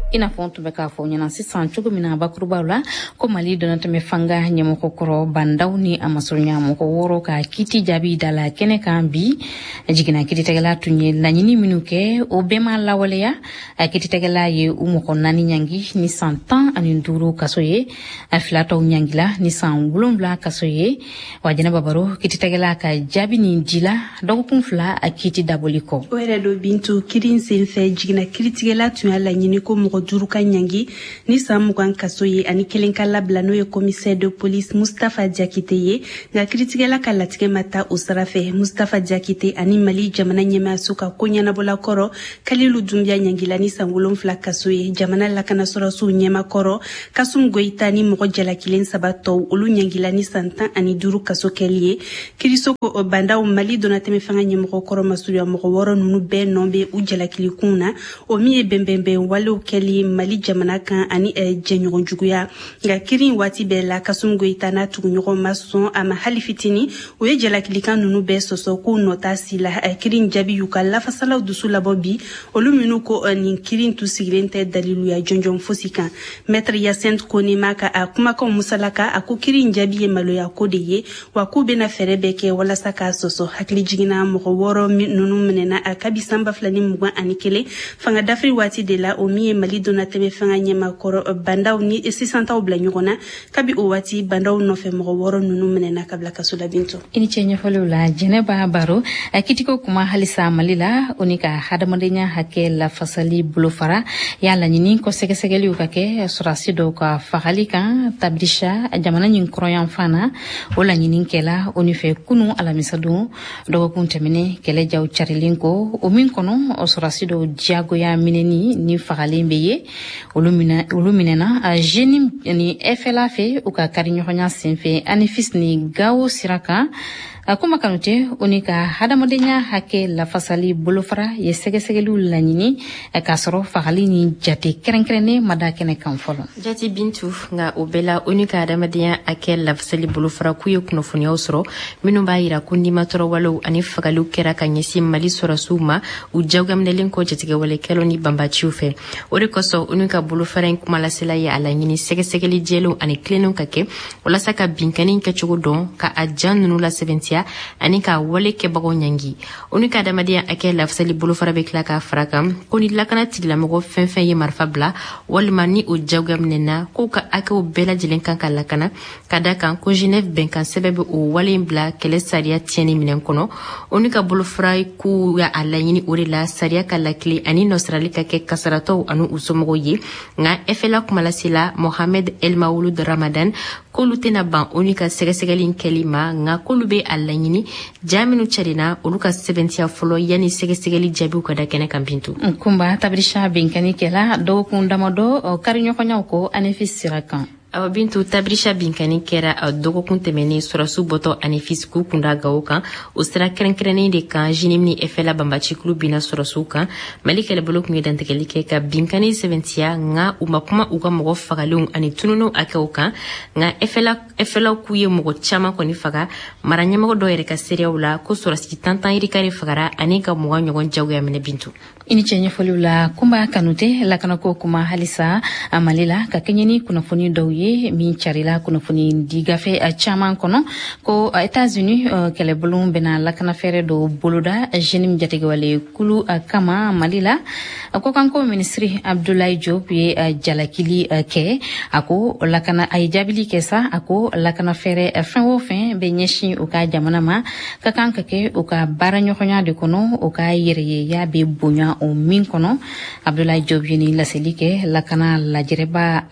ina fɔ tun bɛ k'a fɔ ɲɛna sisan cogo min na bakurubaw la ko Mali donna tɛmɛ fanga ɲɛmɔgɔ kɔrɔ bandaw ni a masurunya mɔgɔ 6 ka kiti jaabi da la kɛnɛ kan bi jiginna kititigɛla tun ye laɲini minnu kɛ o bɛɛ ma lawaleya kititigɛla ye u mɔgɔ 4 ɲangi ni san 15 kaso ye a fila tɔw ɲangila ni san 7 kaso ye wa Jɛnɛba Baro kititigɛla ka jaabi nin dila dɔgɔkun 2 a kiti daboli kɔ o yɛrɛ do Bintu kirin senfɛ jiginna kititigɛla tun y'a laɲini ko mɔgɔ 5 ka ɲangi ni san 20 kaso ye ani 1 ka labila n'o ye commissaire de police Mustafa Diakite ye nka kiritigɛla ka latigɛ ma taa o sira fɛ Mustafa Diakite ani Mali jamana ɲɛmaayaso ka ko ɲɛnabɔla kɔrɔ Kalilu Dunbiya ɲangila ni san 7 kaso ye jamana lakana sɔrɔsiw ɲɛma kɔrɔ Kasum Goyita ni mɔgɔ jalakilen 3 tɔw olu ɲangila ni san 15 kaso kɛli ye kirisoko o bandaw Mali donna tɛmɛ fanga ɲɛmɔgɔ kɔrɔ masuruya mɔgɔ 6 ninnu bɛɛ nɔ bɛ u jalakilikun na o min ye bɛnbɛnbɛn walew kɛli Mali jamana kan ani jɛɲɔgɔn juguya nka kirin waati bɛɛ la Kasum Goyita n'a tuguɲɔgɔn ma sɔn a ma hali fitini o ye jalakilikan ninnu bɛɛ sɔsɔ k'u nɔta si la kirin jaabi y'u ka lafasalaw dusu labɔ bi olu minnu ko nin kirin tu sigilen tɛ daliluya jɔnjɔn fosi kan maître Yacine Kone ma ka a kumakanw musalaka a ko kirin jaabi ye maloya ko de ye wa k'u bɛna fɛɛrɛ bɛɛ kɛ walasa k'a sɔsɔ hakili jiginna mɔgɔ 6 ninnu minɛna a kabi sanba 2021 fanga dafiri waati de la o min ye Mali donna tɛmɛ fanga ɲɛma kɔrɔ bandaw ni sisantaw bila ɲɔgɔn na kabi o waati bandaw nɔfɛ mɔgɔ 6 ninnu minɛna ka bila kaso la Bintu. I ni cɛ ɲɛfɔliw la Jɛnɛba Baro kitiko kuma halisa Mali la o ni ka hadamadenya hakɛ lafasali bolofara y'a laɲini kɔ sɛgɛsɛgɛliw ka kɛ sɔrasi dɔw ka fagali kan Tabrisha jamana ɲin kɔrɔyan fana o laɲini kɛla o ni fɛ kunu alamisa don dɔgɔkun tɛmɛnen kɛlɛjaw carilen ko o min kɔnɔ sɔrasi dɔw diyagoya minɛni ni fagalen bɛ ye olu minɛna jeune ni FLA fɛ u ka kariɲɔgɔnya senfɛ ani fis ni gawo sira kan kuma kanute o ni ka hadamadenya hakɛ lafasali bolofara ye sɛgɛsɛgɛliw laɲini k'a sɔrɔ fagali ni jate kɛrɛnkɛrɛnnen ma da kɛnɛ kan fɔlɔ. Jati Bintu nka o bɛɛ la o ni ka hadamadenya hakɛ lafasali bolofara k'u ye kunnafoniyaw sɔrɔ minnu b'a yira ko nimatɔrɔwalew ani fagaliw kɛra ka ɲɛsin Mali sɔrɔsiw ma u jagoyaminɛlen kɔ jatigɛwalekɛlaw ni banbaciw fɛ o de kosɔn o ni ka bolofara in kumalasela ye a laɲini sɛgɛsɛgɛli jɛlenw ani tilennenw ka kɛ walasa ka binkani kɛcogo dɔn ka a jan ninnu lasɛbɛntiya ani ka wale kɛbagaw ɲangi o ni ka adamadenya hakɛ lafasali bolofara bɛ tila k'a fara kan ko ni lakana tigilamɔgɔ fɛn fɛn ye marifa bila walima ni o jagoya minɛna k'u ka hakɛw bɛɛ lajɛlen kan ka lakana ka da kan ko Genève bɛnkan sɛbɛn bɛ o wale in bila kɛlɛ sariya tiɲɛni minɛn kɔnɔ o ni ka bolofara k'u y'a laɲini o de la sariya ka lakile ani nɔsirali ka kɛ kasaratɔw ani u somɔgɔw ye nka FLA kumalasela Mohamed El Mawlud Ramadan k'olu tɛna ban o ni ka sɛgɛsɛgɛli kɛli ma nka k'olu bɛ a laɲini jaa minnu cɛrinna olu ka sɛbɛntiya fɔlɔ yanni sɛgɛsɛgɛli jaabiw ka da kɛnɛ kan Bintu. Kunba Tabrisha binkani kɛla dɔgɔkun damadɔ kariɲɔgɔnyaw ko ANEFIS sira kan. Awa Bintu Tabrisha binkani kɛra dɔgɔkun tɛmɛnen sɔrɔsiw bɔtɔ ANEFIS k'u kunda gawo kan o sira kɛrɛnkɛrɛnnen de kan JINIM ni FLA banbacikulu binna sɔrɔsiw kan Mali kɛlɛbolo tun ye dantigɛli kɛ ka binkani sɛbɛntiya nka u ma kuma u ka mɔgɔ fagalenw ani tununw hakɛw kan nka FLA k'u ye mɔgɔ caman kɔni faga mara ɲɛmɔgɔ dɔw yɛrɛ ka seerew la ko sɔrɔsi tantan yirikare fagara ani ka mɔgɔ ɲɔgɔn jagoya minɛ Bintu. I ni cɛ ɲɛfɔliw la Kunba Kanute lakanako kuma halisa a Mali la ka kɛɲɛ ni kunnafoni dɔw ye min carila kunnafoni di gafe caman kɔnɔ ko États-Unis kɛlɛbolo bɛna lakana fɛɛrɛ dɔ boloda jeune jatigɛwale kulu kama Mali la ko kanko ministre Abdoulaye Diop ye jalakili kɛ a ko lakana a ye jaabili kɛ sa a ko lakana fɛɛrɛ fɛn o fɛn bɛ ɲɛsin u ka jamana ma ka kan ka kɛ u ka baara ɲɔgɔnya de kɔnɔ u ka yɛrɛyeya bɛ bonya o min kɔnɔ Abdoulaye Diop ye ni laseli kɛ lakana lajɛrɛba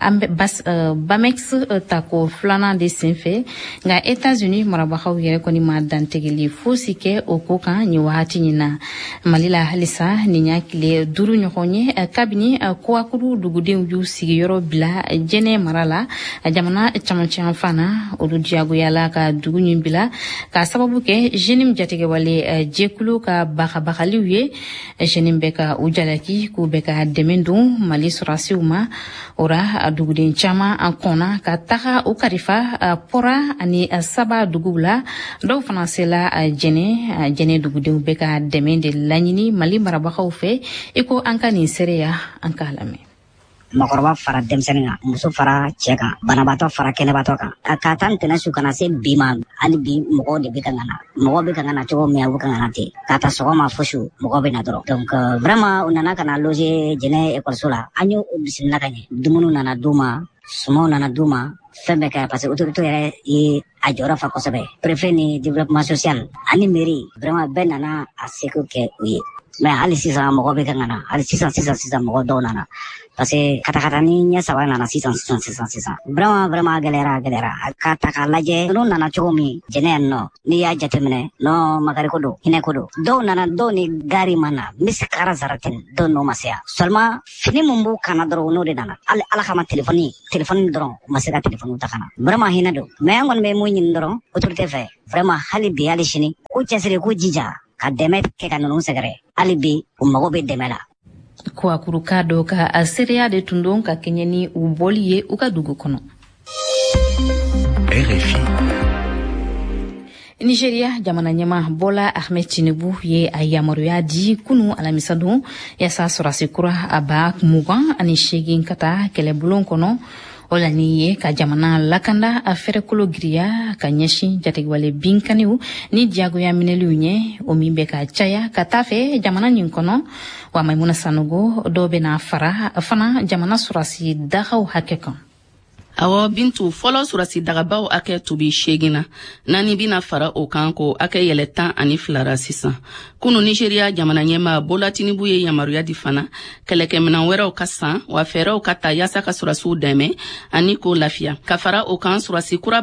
Bamex tako filanan de senfɛ nka États-Unis marabagaw yɛrɛ kɔni ma dantigɛli fosi kɛ o ko kan nin wagati nin na Mali la halisa nin y'a tile 5 ɲɔgɔn ye kabini Kouakuru dugudenw y'u sigiyɔrɔ bila Jɛnɛ mara la jamana camancɛ fana olu diyagoyala ka dugu nin bila ka sababu kɛ jeune jatigɛwale jɛkulu ka bagabagaliw ye jeune bɛ ka u jalaki k'u bɛ ka dɛmɛ don Mali sɔrɔsiw ma ora duguden caman kɔnna ka taga u karifa pora ani saba duguw la dɔw fana sela jɛnɛ dugudenw bɛ ka dɛmɛ de laɲini Mali marabagaw fɛ i ko an ka nin seereya an k'a lamɛn. makɔrɔba fara denmisɛnnin kan muso fara cɛ kan banabaatɔ fara kɛnɛbaatɔ kan a ka taa ntɛnɛn su kana se bi ma hali bi mɔgɔw de bɛ ka ŋana mɔgɔw bɛ ka ŋana cogo min a bɛ ka ŋana ten ka taa sɔgɔma fo su mɔgɔw bɛ na dɔrɔn donc vraiment u nana ka na loger jɛnɛ ekɔliso la an y'o bisimila ka ɲɛ dumuniw nana d'u ma sumaw nana d'u ma fɛn bɛɛ kɛ parce que autorité yɛrɛ ye a jɔyɔrɔ fa kosɛbɛ préfet ni développement social ani mairie vraiment bɛɛ nana a seko kɛ u ye mais hali sisan mɔgɔ bɛ ka ŋana hali sisan mɔgɔ dɔw nana parce que katakata ni ɲɛ saba nana sisan vraiment gɛlɛyara ka ta k'a lajɛ n'u nana cogo min jɛnɛ yan nɔ n'i y'a jateminɛ non makari ko don hinɛ ko don dɔw nana dɔw ni gari ma na misikara zaratin dɔw n'o ma se yan seulement fini mun b'u kana dɔrɔn n'o de nana hali ala kama telefɔni dɔrɔn u ma se ka telefɔniw ta kana vraiment hinɛ don mais an kɔni bɛ mun ɲini dɔrɔn autorité fɛ vraiment hali bi hali sini k'u cɛsiri k'u jija ka dɛmɛ kɛ ka ninnu sɛgɛrɛ hali bi u mago bɛ dɛmɛ la kuwakuruka dɔ ka a seereya de tun don ka kɛɲɛ ni u bɔli ye u ka dugu kɔnɔ. RFI. Nigeria jamana ɲɛma Bola Ahmed Tinubu ye a yamaruya di kunu alamisa don yaasa sɔrasi kura a ba 28 ka taa kɛlɛbulon kɔnɔ o la ni ye ka jamana lakanda a fɛrɛkolo giriya ka ɲɛsin jategiwale binkaniw ni diyagoya minɛliw ɲɛ o min bɛ ka caya ka taa fɛ jamana nin kɔnɔ wa Maimuna Sanogo dɔw bɛna fara fana jamana surasi dagaw hakɛ kan. Awɔ Bintu fɔlɔ surasi dagabaw akɛ tubi 8 na nani bina fara o kan ko akɛ yɛlɛ 12 sisan kunu Nigeria jamana ɲɛma Bola Tinubu ye yamaruya di fana kɛlɛkɛminan wɛrɛw ka san wa fɛɛrɛw ka ta yaasa ka surasiw dɛmɛ ani ko lafiya ka fara o kan surasi kura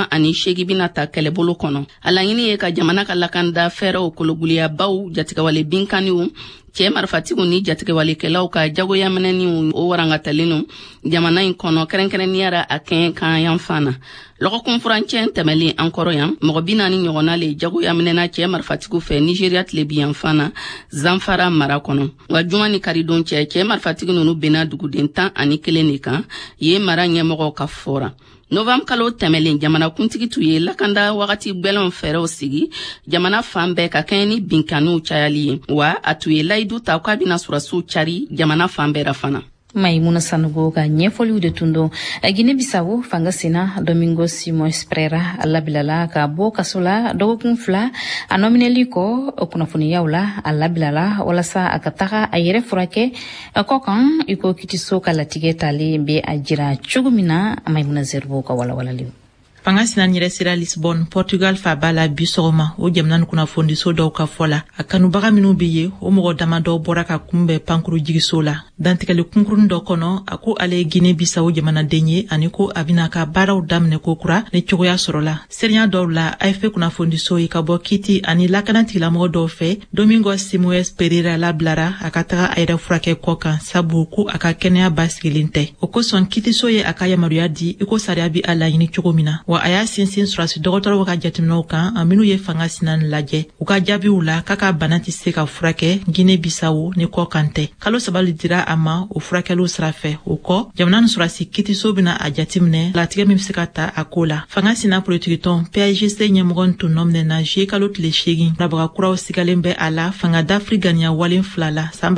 28 bina ta kɛlɛbolo kɔnɔ a laɲini ye ka jamana ka lakanda fɛɛrɛw kologuliyabaw jatigɛwale binkaniw cɛ marifatigiw ni jatigɛwalekɛlaw ka jagoya minɛniw o warangatalen jamana in kɔnɔ kɛrɛnkɛrɛnniyara a kɛɲɛ kan yan fana lɔgɔkun furancɛ tɛmɛlen an kɔrɔ yan mɔgɔ 40 ɲɔgɔnna le jagoya minɛna cɛ marifatigiw fɛ Nigeria tile bi yan fana Zamfara mara kɔnɔ wa juma ni karidon cɛ marifatigi nunu bena duguden 11 de kan ye mara ɲɛmɔgɔw ka fɔra Novembre kalo tɛmɛlen jamana kuntigi tu ye lakanda wagati gbɛlɛnw fɛrɛw sigi jamana fan bɛɛ ka kɛɲɛ ni binkaniw cayali ye wa a tu ye layidu ta k'a bɛna surasiw cari jamana fan bɛɛ fana. Maimuna Sanogo ka ɲɛfɔliw de tun don Guinée Bissau fanga sena Domingo Simões Pereira labilala ka bɔ kaso la dɔgɔkun 2 a nɔminɛli kɔ kunnafoniyaw la a labilala walasa a ka taga a yɛrɛ furakɛ kɔ kan iko kitiso ka latigɛ talen bɛ a jira cogo min na Maimuna Zerbo ka walawalaliw. Fanga sina nyɛrɛ sera Lisbon, Portugal fa bala bi sɔgɔma o jamana kunnafoniso dɔw ka fɔ la a kanubaga minnu bɛ ye o mɔgɔ dama dɔw bɔra ka kunbɛn pankuru jigiso la dantigɛli kunkurun dɔ kɔnɔ a ko ale ye Guinée Bissau jamanaden ye ani ko a bɛna ka baaraw daminɛ ko kura ni cogoya sɔrɔla seriya dɔw la AFP kunnafoniso ye ka bɔ Kiti ani lakana tigilamɔgɔ dɔw fɛ Domingo Simões Pereira labilara a ka taga a yɛrɛ furakɛ kɔ kan sabu ko a ka kɛnɛya basigilen tɛ o kosɔn Kitiso ye a ka yamaruya di i ko sariya bi a laɲini cogo min na wa a y'a sinsin surasi dɔgɔtɔrɔw ka jateminɛw kan a minnu ye fanga sinan lajɛ u ka jaabiw la k'a ka bana tɛ se ka furakɛ Guinée Bissau ni kɔ kan tɛ kalo 3 dira a ma o furakɛliw sira fɛ o kɔ jamana ni surasi Kitiso bɛna a jateminɛ latigɛ min bɛ se ka ta a ko la fanga sinan politique tɔn PAIGC ɲɛmɔgɔ tun nɔminɛna juillet kalo tile 8 labaga kuraw sigalen bɛ a la fanga d'Afrique ganiya walen 2 la san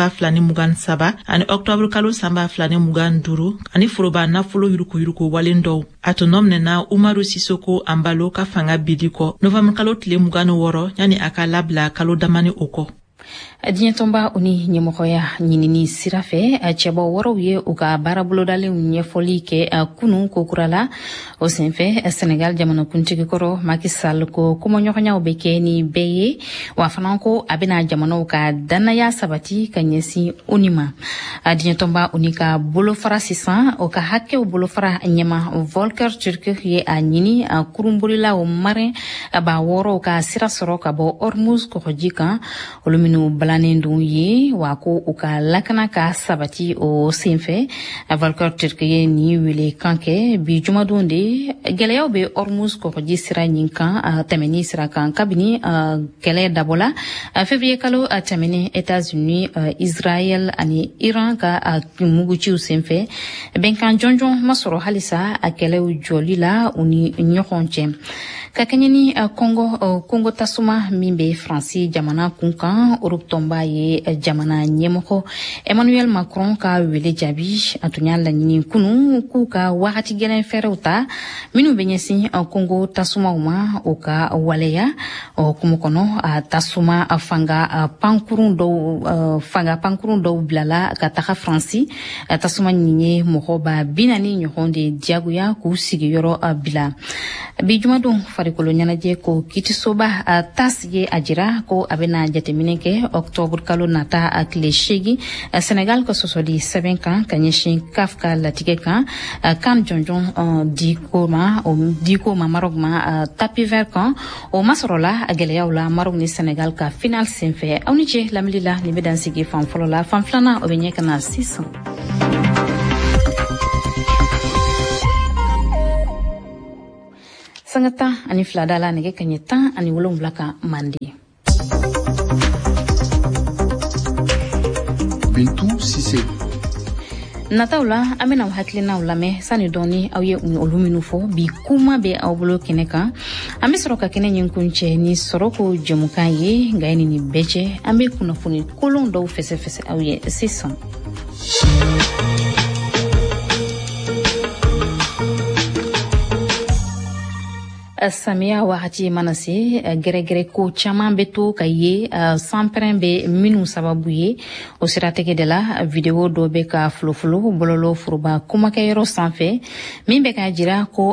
2023 ani octobre kalo san 2025 ani foroba nafolo yurukuyuruku walen dɔw a tun nɔminɛna Umaru Sisoko Ambalo ka fanga bidi kɔ novembre kalo tile 26 yani a ka labila kalo damani o kɔ. Diɲɛtɔnba u ni ɲɛmɔgɔya ɲinini sira fɛ cɛbɔ wɔɔrɔw ye u ka baarabolodalenw ɲɛfɔli kɛ kunu kokura la o senfɛ Senegal jamanakuntigi kɔrɔ Macky Sall ko kɔmɔɲɔgɔnyaw bɛ kɛ ni bɛɛ ye wa fana ko a bɛna jamanaw ka dannaya sabati ka ɲɛsin o ni ma diɲɛtɔnba u ni ka bolofara sisan o ka hakɛw bolofara ɲɛma Volker Turk ye a ɲini kurunbolilaw marin ba wɔɔrɔw ka sira sɔrɔ ka bɔ Hormuz kɔgɔji kan olu minnu balanen dun ye wa ko u ka lakana ka sabati o senfɛ Volker Turk ye ni wele kan kɛ bi jumadon de gɛlɛyaw bɛ Hormuz kɔgɔji sira ɲin kan tɛmɛni sira kan kabini kɛlɛ dabɔla février kalo tɛmɛni États-Unis Israël ani Iran ka muguciw senfɛ bɛnkan jɔnjɔn ma sɔrɔ halisa a kɛlɛw jɔli la u ni ɲɔgɔn cɛ ka kɛɲɛ ni Congo tasuma min bɛ Faransi jamana kunkan Europe tɔnba ye jamana ɲɛmɔgɔ Emmanuel Macron ka wele jaabi a tun y'a laɲini kunu k'u ka wagati gɛlɛn fɛrɛw ta minnu bɛ ɲɛsin Congo tasumaw ma o ka waleya kumu kɔnɔ a tasuma fanga pankurun dɔw bilala ka taga Faransi tasuma nin ye mɔgɔba 40 ɲɔgɔn de diyagoya k'u sigiyɔrɔ bila bi jumadon farikolo ɲɛnajɛ ko kitisoba tas ye a jira ko a bɛna jateminɛ kɛ octobre kalo nata a tile 8 Senegal ka sɔsɔli sɛbɛn kan ka ɲɛsin CAF ka latigɛ kan kan jɔnjɔn diko ma Maroc ma tapis vert kan o masɔrɔla a gɛlɛyaw la Maroc ni Senegal ka final senfɛ aw ni ce lamɛnli la nin bɛ dan sigi fan fɔlɔ la fan filanan o bɛ ɲɛ ka na sisan. Sanga 12 da la nɛgɛ kaɲɛ 17 ka mandi. Bintu Sise. Nataw la an bɛna aw hakilinaw lamɛn sani dɔɔni aw ye olu minnu fɔ bi kuma bɛ aw bolo kɛnɛ kan an bɛ sɔrɔ ka kɛnɛ ɲin kun cɛ ni sɔrɔko jɛmukan ye nka ni nin bɛɛ cɛ an bɛ kunnafoni kolon dɔw fɛsɛfɛsɛ aw ye sisan. Samiya wagati mana se gɛrɛgɛrɛ ko caman bɛ to ka ye sanpɛrɛn bɛ minnu sababu ye o siratigɛ de la video dɔ bɛ ka folofolo bɔlɔlɔ foroba kumakɛyɔrɔ sanfɛ min bɛ ka jira ko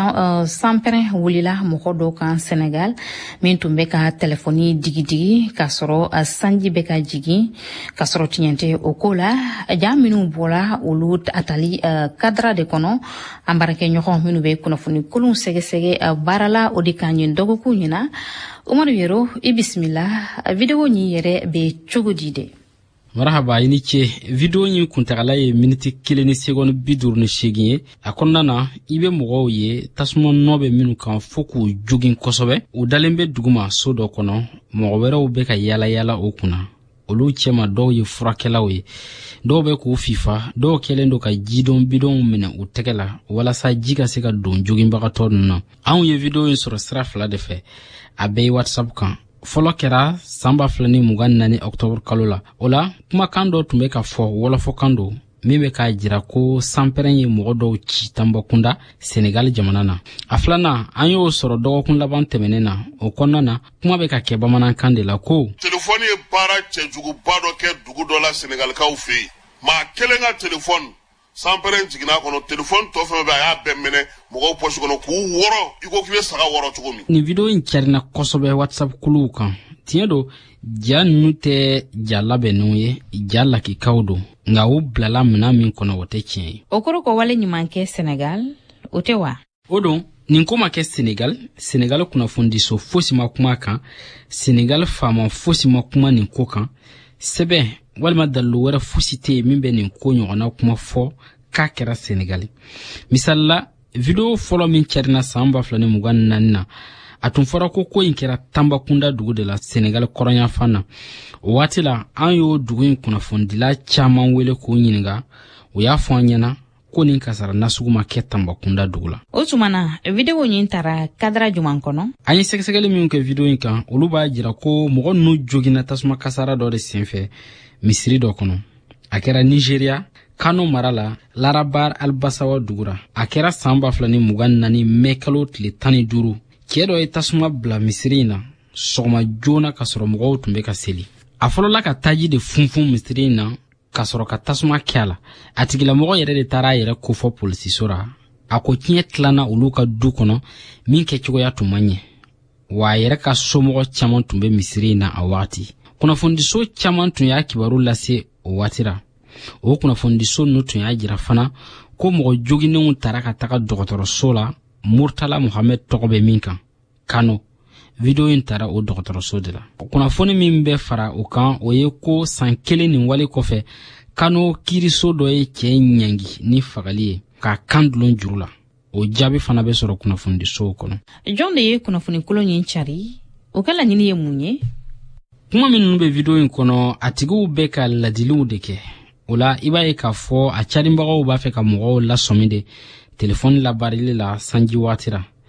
sanpɛrɛn wulila mɔgɔ dɔw kan Senegal min tun bɛ ka telefoni digidigi k'a sɔrɔ sanji bɛ ka jigin k'a sɔrɔ tiɲɛ tɛ o ko la jaa minnu bɔra olu atali kadra de kɔnɔ an baarakɛɲɔgɔn minnu bɛ kunnafoni kolon sɛgɛsɛgɛ baarala o de kan ɲɛ dɔgɔkun ɲɛna Umaru Yero i bisimila video ɲi yɛrɛ bɛ cogo di de. Marhaba i ni ce video ɲi kuntagala ye miniti 1 ni seconde 58 ye a kɔnɔna na i bɛ mɔgɔw ye tasuma nɔ bɛ minnu kan fo k'u jogin kosɛbɛ u dalen bɛ duguma so dɔ kɔnɔ mɔgɔ wɛrɛw bɛ ka yala o kunna olu cɛma dɔw ye furakɛlaw ye dɔw bɛ k'u fifa dɔw kɛlen do ka jidon bidon minɛ u tɛgɛ la walasa ji ka se ka don joginbagatɔ ninnu na anw ye video in sɔrɔ sira fila de fɛ a bɛɛ ye WhatsApp kan fɔlɔ kɛra san 2024 octobre kalo la o la kumakan dɔ tun bɛ ka fɔ wɔlɔfɔkan do min bɛ k'a jira ko sanpɛrɛn ye mɔgɔ dɔw ci tanbɔkunda Senegal jamana na a filanan an y'o sɔrɔ dɔgɔkun laban tɛmɛnen na o kɔnɔna na kuma bɛ ka kɛ bamanankan de la ko telefoni ye baara cɛjuguba dɔ kɛ dugu dɔ la Senegalikaw fɛ yen maa kelen ka telefoni sanpɛrɛn jiginna kɔnɔ telefoni tɔ fɛn bɛ a y'a bɛɛ minɛ mɔgɔw poche kɔnɔ k'u wɔrɔ i ko k'i bɛ saga wɔrɔ cogo min. Nin video in carinna kosɛbɛ WhatsApp kuluw kan tiɲɛ do ja ninnu tɛ ja labɛnnenw ye ja lakikaw do nka u bilala mina min kɔnɔ o tɛ tiɲɛ ye. O kɔrɔ ko wale ɲuman kɛ Senegal o tɛ wa. O don nin ko ma kɛ Senegal kunnafonidiso fosi ma kuma kan Senegal faama fosi ma kuma nin ko kan sɛbɛn walima dalilu wɛrɛ fosi tɛ yen min bɛ nin ko ɲɔgɔnna kuma fɔ k'a kɛra Senegal misalila video fɔlɔ min carinna san 2024 na a tun fɔra ko in kɛra Tambakunda dugu de la Senegal kɔrɔnyafan na o waati la an y'o dugu in kunnafonidila caman wele k'o ɲininka o y'a fɔ an ɲɛna ko nin kasara nasugu ma kɛ Tambakunda dugu la. O tuma na video ɲin taara kadra juman kɔnɔ an ye sɛgɛsɛgɛli min kɛ video in kan olu b'a jira ko mɔgɔ ninnu joginna tasuma kasara dɔ de senfɛ misiri dɔ kɔnɔ a kɛra Nigeria Kano mara la Larabar Albasawa dugura a kɛra san 2024 mai kalo tile 15 cɛ dɔ ye tasuma bila misiri in na sɔgɔma joona ka sɔrɔ mɔgɔw tun bɛ ka seli a fɔlɔla ka taji de funfun misiri in na ka sɔrɔ ka tasuma kɛ a la a tigilamɔgɔ yɛrɛ de taara a yɛrɛ kofɔ polisiso ra a ko tiɲɛ tilanna olu ka du kɔnɔ min kɛcogoya tun man ɲɛ wa a yɛrɛ ka somɔgɔ caman tun bɛ misiri in na a wagati kunnafonidiso caman tun y'a kibaru lase o waati ra o kunnafonidiso ninnu tun y'a jira fana ko mɔgɔ joginnenw taara ka taga dɔgɔtɔrɔso la Murtala Mohamed tɔgɔ bɛ min kan Kano video in taara o dɔgɔtɔrɔso de la kunnafoni min bɛ fara o kan o ye ko san 1 nin wale kɔfɛ Kano kiriso dɔ ye cɛ ɲangi ni fagali ye k'a kan dulon juru la o jaabi fana bɛ sɔrɔ kunnafonidisow kɔnɔ. Jɔn de ye kunnafoni kolon ɲin cari o ka laɲini ye mun ye kuma minnu bɛ video in kɔnɔ a tigiw bɛ ka ladiliw de kɛ o la i b'a ye k'a fɔ a carinbagaw b'a fɛ ka mɔgɔw lasɔmi de telefoni labarili la sanji waati ra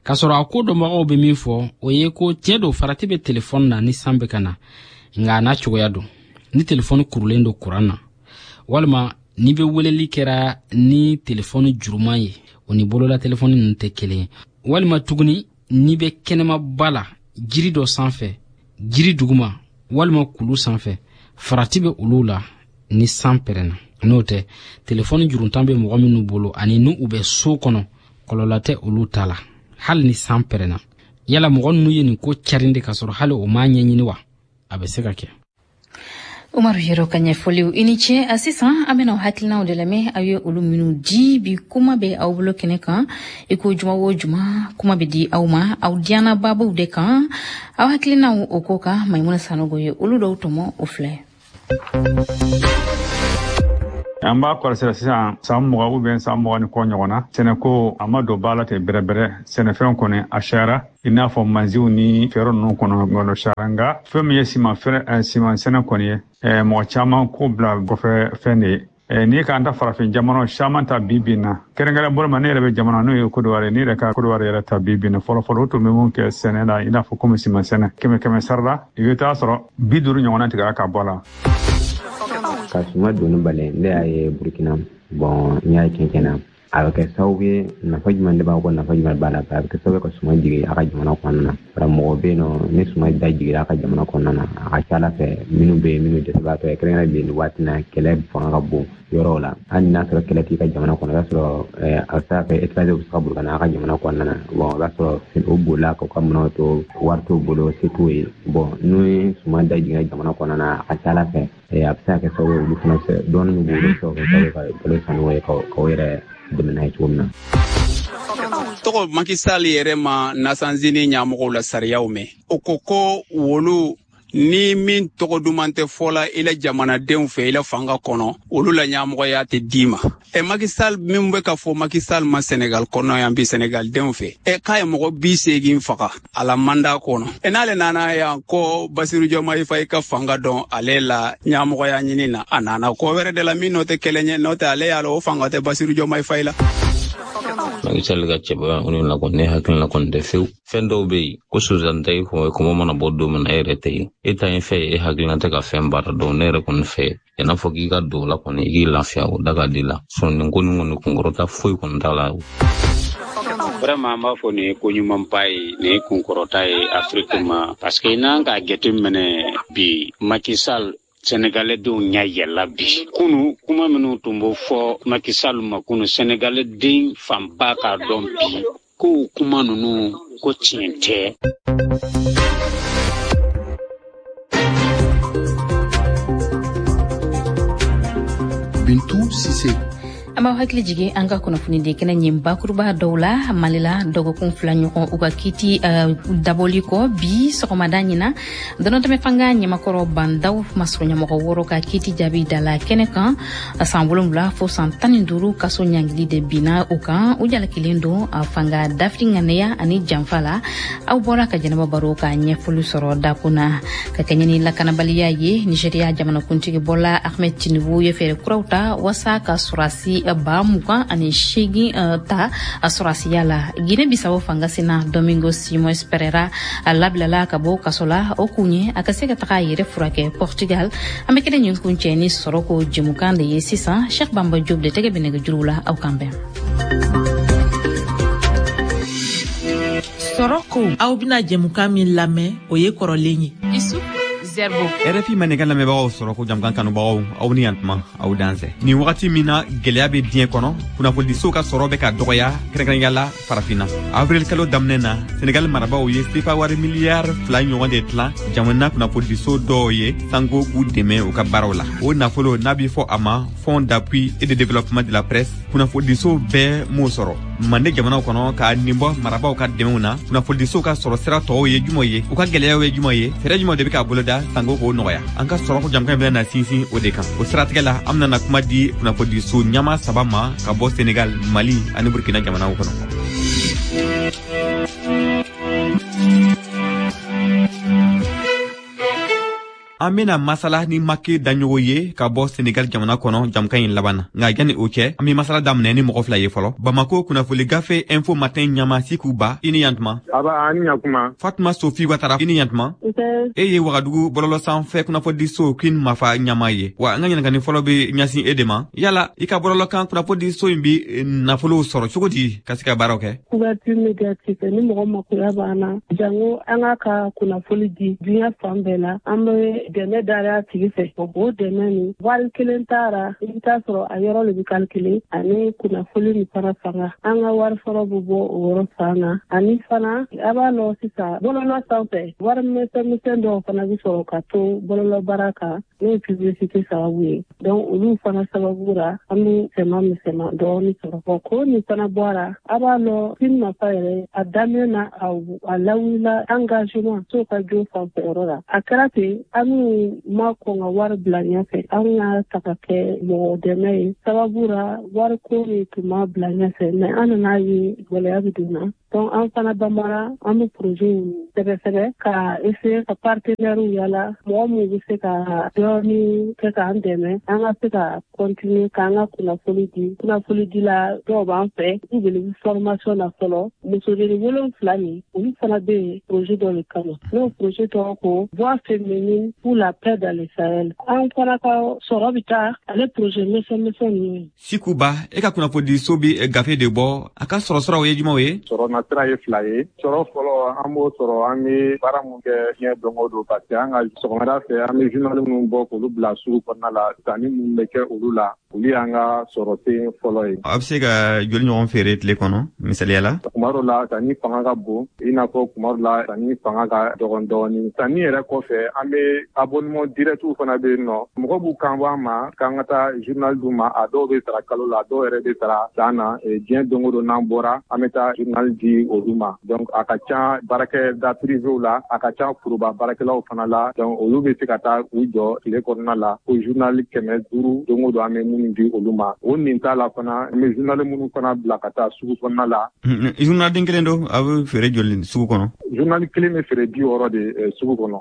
k'a sɔrɔ a ko dɔnbagaw bɛ min fɔ o ye ko tiɲɛ don farati bɛ telefɔni na ni san bɛ ka na nka n'a cogoya don ni telefɔni kurulen don kuran na walima ni bɛ weleli kɛra ni telefɔni juruman ye o ni bolola telefɔni ninnu tɛ kelen ye walima tuguni ni bɛ kɛnɛmaba la jiri dɔ sanfɛ jiri duguma walima kulu sanfɛ farati bɛ olu la ni san pɛrɛnna n'o tɛ telefɔni juruntan bɛ mɔgɔ minnu bolo ani n'u bɛ so kɔnɔ kɔlɔlɔ tɛ olu ta la hali ni san pɛrɛnna yala mɔgɔ ninnu ye nin ko carin de ka sɔrɔ hali o m'a ɲɛɲini wa a bɛ se ka kɛ Umaru Yero ka ɲɛfɔliw i ni ce a sisan an bɛna hakilinaw de lamɛn aw ye olu minnu di bi kuma bɛ aw bolo kɛnɛ kan i ko juma o juma kuma bɛ di aw ma aw diana babuw de kan aw hakilinaw o ko kan Maimuna Sanogo ye olu dɔw tɔmɔ o filɛ an b'a kɔlɔsira sisan san 20 san 20 ni kɔ ɲɔgɔn na sɛnɛko a ma don ba la ten bɛrɛbɛrɛ sɛnɛfɛnw kɔni a cayara i n'a fɔ manziw ni fɛɛrɛ ninnu kɔnɔ ŋɔnɔ cayara nka fɛn min ye siman sɛnɛ kɔni ye mɔgɔ caman ko bila kɔfɛ fɛn de ye n'i k'an ta farafin jamana caman ta bi na kɛrɛnkɛrɛn bolo ma ne yɛrɛ bɛ jamana n'o ye Kodowari ne yɛrɛ ka Kodowari yɛrɛ ta bi na fɔlɔ o tun bɛ mun kɛ sɛnɛ la i n'a fɔ komi siman sɛnɛ kɛmɛ sara la i bɛ taa sɔrɔ 50 ɲɔgɔnna tigɛra ka bɔ la ka suma doni balen ne y'a ye Burkina bon n y'a kɛn na a bɛ kɛ sababu ye nafa jumɛn de b'a kɔ nafa jumɛn b'a la a bɛ kɛ sababu ka suma jigin a ka jamana kɔnɔna na bara mɔgɔ bɛ yen nɔ ni suma da jigira a ka jamana kɔnɔna na a ka ca Ala fɛ minnu bɛ yen minnu dɛsɛbaatɔ ye kɛrɛnkɛrɛnnen bɛ nin waati na kɛlɛ fanga ka bon yɔrɔw la hali n'a sɔrɔ kɛlɛ t'i ka jamana kɔnɔ i b'a sɔrɔ a bɛ se ka kɛ étranger bɛ se ka Burkina a ka jamana kɔnɔna na bon i b'a sɔrɔ o bolila k'u ka minɛnw to wari t'u bolo se t'u ye bon n'u ye suma da jiginna jamana kɔnɔna na a ka ca Ala fɛ a bɛ se ka kɛ sababu ye olu fana fɛ dɔɔnin min b'olu fɛ o kɛ sababu ka balo sanuya ye k'o yɛrɛ dɛmɛ n'a ye cogo min na. tɔgɔ Macky Sall yɛrɛ ma nasanzini ɲɛmɔgɔw la sariyaw mɛn o ko wolu ni min tɔgɔ duman tɛ fɔla i la jamanadenw fɛ i la fanga kɔnɔ olu la ɲɛmɔgɔya tɛ d'i ma Macky Sall min bɛ ka fɔ Macky Sall ma Senegal kɔnɔ yan bi Senegal denw fɛ k'a ye mɔgɔ 80 faga a la mandat kɔnɔ n'ale nana yan ko Bassirou Diomaye Faye ka fanga dɔn ale la ɲɛmɔgɔya ɲini na a nana ko wɛrɛ de la min n'o tɛ kɛlɛ ɲɛ n'o tɛ ale y'a la o fanga tɛ Bassirou Diomaye Faye la Macky Sall ka cɛbaya olu la kɔni ne hakilina kɔni tɛ fewu fɛn dɔw bɛ yen ko suzanta i fɔ kɔmɔ mana bɔ don min na e yɛrɛ tɛ yen e ta ye fɛn ye e hakilina tɛ ka fɛn baara dɔn ne yɛrɛ kɔni fɛ i n'a fɔ k'i ka don la kɔni i k'i lafiya o da ka di la sɔnni ko nin kɔni kunkɔrɔta foyi kɔni t'a la Vraiment an b'a fɔ nin ye ko ɲumanba ye nin ye kunkɔrɔta ye Afrique ma parce que n'an k'a jateminɛ bi Macky Sall Sénégalais denw ɲɛ yɛlɛla bi kunu kuma minnu tun b'o fɔ Macky Sall ma kunu Sénégalais den fanba k'a dɔn bi ko kuma ninnu ko tiɲɛ tɛ. Bintou Cissé an b'aw hakili jigin an ka kunnafoni de kɛnɛ ɲin bakuruba dɔw la Mali la dɔgɔkun 2 ɲɔgɔn u ka kiti dabɔli kɔ bi sɔgɔmada ɲina dɔnɔtɛmɛ fanga ɲɛmakɔrɔ bandaw masɔrɔ ɲɛmɔgɔ 6 ka kiti jaabi dala kɛnɛ kan san 7 fo san 15 kaso ɲangili de bina u kan u jalakilen don fanga dafiri ŋanɛya ani janfa la aw bɔra ka jɛnɛba baro ka ɲɛfɔli sɔrɔ dakuna ka kɛɲɛ ni lakanabaliya ye Nigeria jamanakuntigi Bola Ahmed Tinubu ye fɛɛrɛ kuraw ta wasa ka surasi ba 28 ta a surasiya la Guinée Bissau fanga sina Domingo Simões Pereira a labilala ka bɔ kaso la o kun ye a ka se ka taga a yɛrɛ furakɛ Portugal an bɛ kelen ɲin kun cɛ ni sɔrɔ ko jɛmukan de ye sisan Cheikh Bamba Diop de tɛgɛ bɛ nɛgɛjuru la aw kan bɛn sɔrɔ ko aw bɛna jɛmukan min lamɛn o ye kɔrɔlen ye RFI ma nɛgɛ lamɛnbagaw sɔrɔ ko jamkan kanubagaw aw ni yantuma aw danzɛ nin wagati min na gɛlɛya bɛ diɲɛ kɔnɔ kunnafonidiso ka sɔrɔ bɛ ka dɔgɔya kɛrɛnkɛrɛnya la farafinna avril kalo daminɛ na Senegal marabaaw ye sefa wari miliyari 2 ɲɔgɔn de tilan jamana kunnafonidiso dɔw ye sanko k'u dɛmɛ u ka baaraw la o nafolo n'a bɛ fɔ a ma Fonds d'appui et de développement de la presse kunnafonidiso bɛɛ m'o sɔrɔ mande jamanaw kɔnɔ ka nin bɔ marabaaw ka dɛmɛw na kunnafonidiso ka sɔrɔ sira tɔw ye jumɛn ye u ka gɛlɛyaw ye jumɛn ye fɛɛrɛ jumɛn de bɛ k'a boloda sango k'o nɔgɔya an ka sɔrɔ ko jamana bɛna sinsin o de kan o siratigɛ la an bɛna kuma di kunnafonidiso ɲama 3 ma ka bɔ Senegal Mali ani Burkina jamanaw kɔnɔ an bena masala ni Macky daɲogo ye ka bɔ Senegal jamana kɔnɔ jamukan in laban na nka yani o cɛ an be masala daminɛ ni mɔgɔ fila ye fɔlɔ. Bamako kunnafoli gafe info matin ɲama Sikuba i ni yantuma. Aba ani yakuma. Fatuma Sophie Watara i ni yantuma. E ye Wagadugu bɔlɔlɔ sanfɛ kunnafoli so Queen Mafa ɲama ye wa an ka ɲininkani fɔlɔ be ɲasin e de ma. Yala i ka bɔlɔlɔ kan kunnafoli so in bi nafolo sɔrɔ cogo di ka se ka baaraw kɛ? Couverture médiatique ni mɔgɔ makoya b'an jango an ka kunnafoli di diɲɛ fan bɛɛ la an be dɛmɛ dara tigi fɛ o dɛmɛ ni wari kelen taara i bɛ taa sɔrɔ a yɔrɔ le bɛ calculer ani kunnafoli ni fana fanga an ka wari fɔlɔ bɛ bɔ o yɔrɔ fan na ani fana a b'a lɔ sisan bɔlɔlɔ sanfɛ wari misɛn dɔw fana bɛ sɔrɔ ka to bɔlɔlɔ baara kan n'o ye publicité sababu ye donc olu fana sababu la an bɛ misɛnman dɔɔni sɔrɔ ko nin fana bɔra a b'a lɔ Queen Mafa yɛrɛ a daminɛ na a lawulila engagement so ka jo fanfɛ yɔrɔ la a kɛra ten an ma kɔn ka wari bila ɲɛfɛ an y'a ta ka kɛ mɔgɔ dɛmɛ ye sababu la wari ko de tun ma bila ɲɛfɛ mɛ an nana ye gɛlɛya bɛ don na donc an fana bamara an bɛ projet sɛbɛsɛbɛ ka essayer ka partenaire yala mɔgɔ min bɛ se ka dɔɔni kɛ k'an dɛmɛ an ka se ka continuer k'an ka kunnafoli di la dɔw b'an fɛ u bɛ formation na fɔlɔ musojeni 7 min olu fana bɛ yen projet dɔ de kama n'o projet tɔgɔ ko voix féminine pour la paix dans le Sahel an fana ka sɔrɔ bɛ taa ale projet misɛn ninnu. Sikuba e ka kunnafoli so bi gafe de bɔ a ka sɔrɔ ye jumɛnw ye? Sɔrɔ nasira ye 2 ye sɔrɔ fɔlɔ an b'o sɔrɔ an bɛ baara mun kɛ diɲɛ don o don parce que an ka sɔgɔmada fɛ an bɛ journal minnu bɔ k'olu bila sugu kɔnɔna la sanni minnu bɛ kɛ olu la olu y'an ka sɔrɔ ten fɔlɔ ye. A bɛ se ka joli ɲɔgɔn feere tile kɔnɔ misaliya la? Kuma dɔ la sanni fanga ka bon i n'a fɔ kuma dɔ la sanni fanga ka dɔgɔn dɔɔni sanni yɛrɛ kɔfɛ an bɛ abonnement direct fana bɛ yen nɔ mɔgɔ b'u kan bɔ an ma k'an ka taa journal d'u ma a dɔw bɛ sara kalo la a dɔw yɛrɛ bɛ sara san na diɲɛ don o don n'an bɔra an bɛ taa journal di olu ma donc a ka ca baarakɛda privéw la a ka ca foroba baarakɛlaw fana la donc olu bɛ se ka taa u jɔ tile kɔnɔna la ko journal 500 don o don an bɛ minnu di olu ma o nin t'a la fana an bɛ journal minnu fana bila ka taa sugu kɔnɔna la. Journal den kelen don a bɛ feere joli sugu kɔnɔ? Journal kelen bɛ feere 60 de sugu kɔnɔ.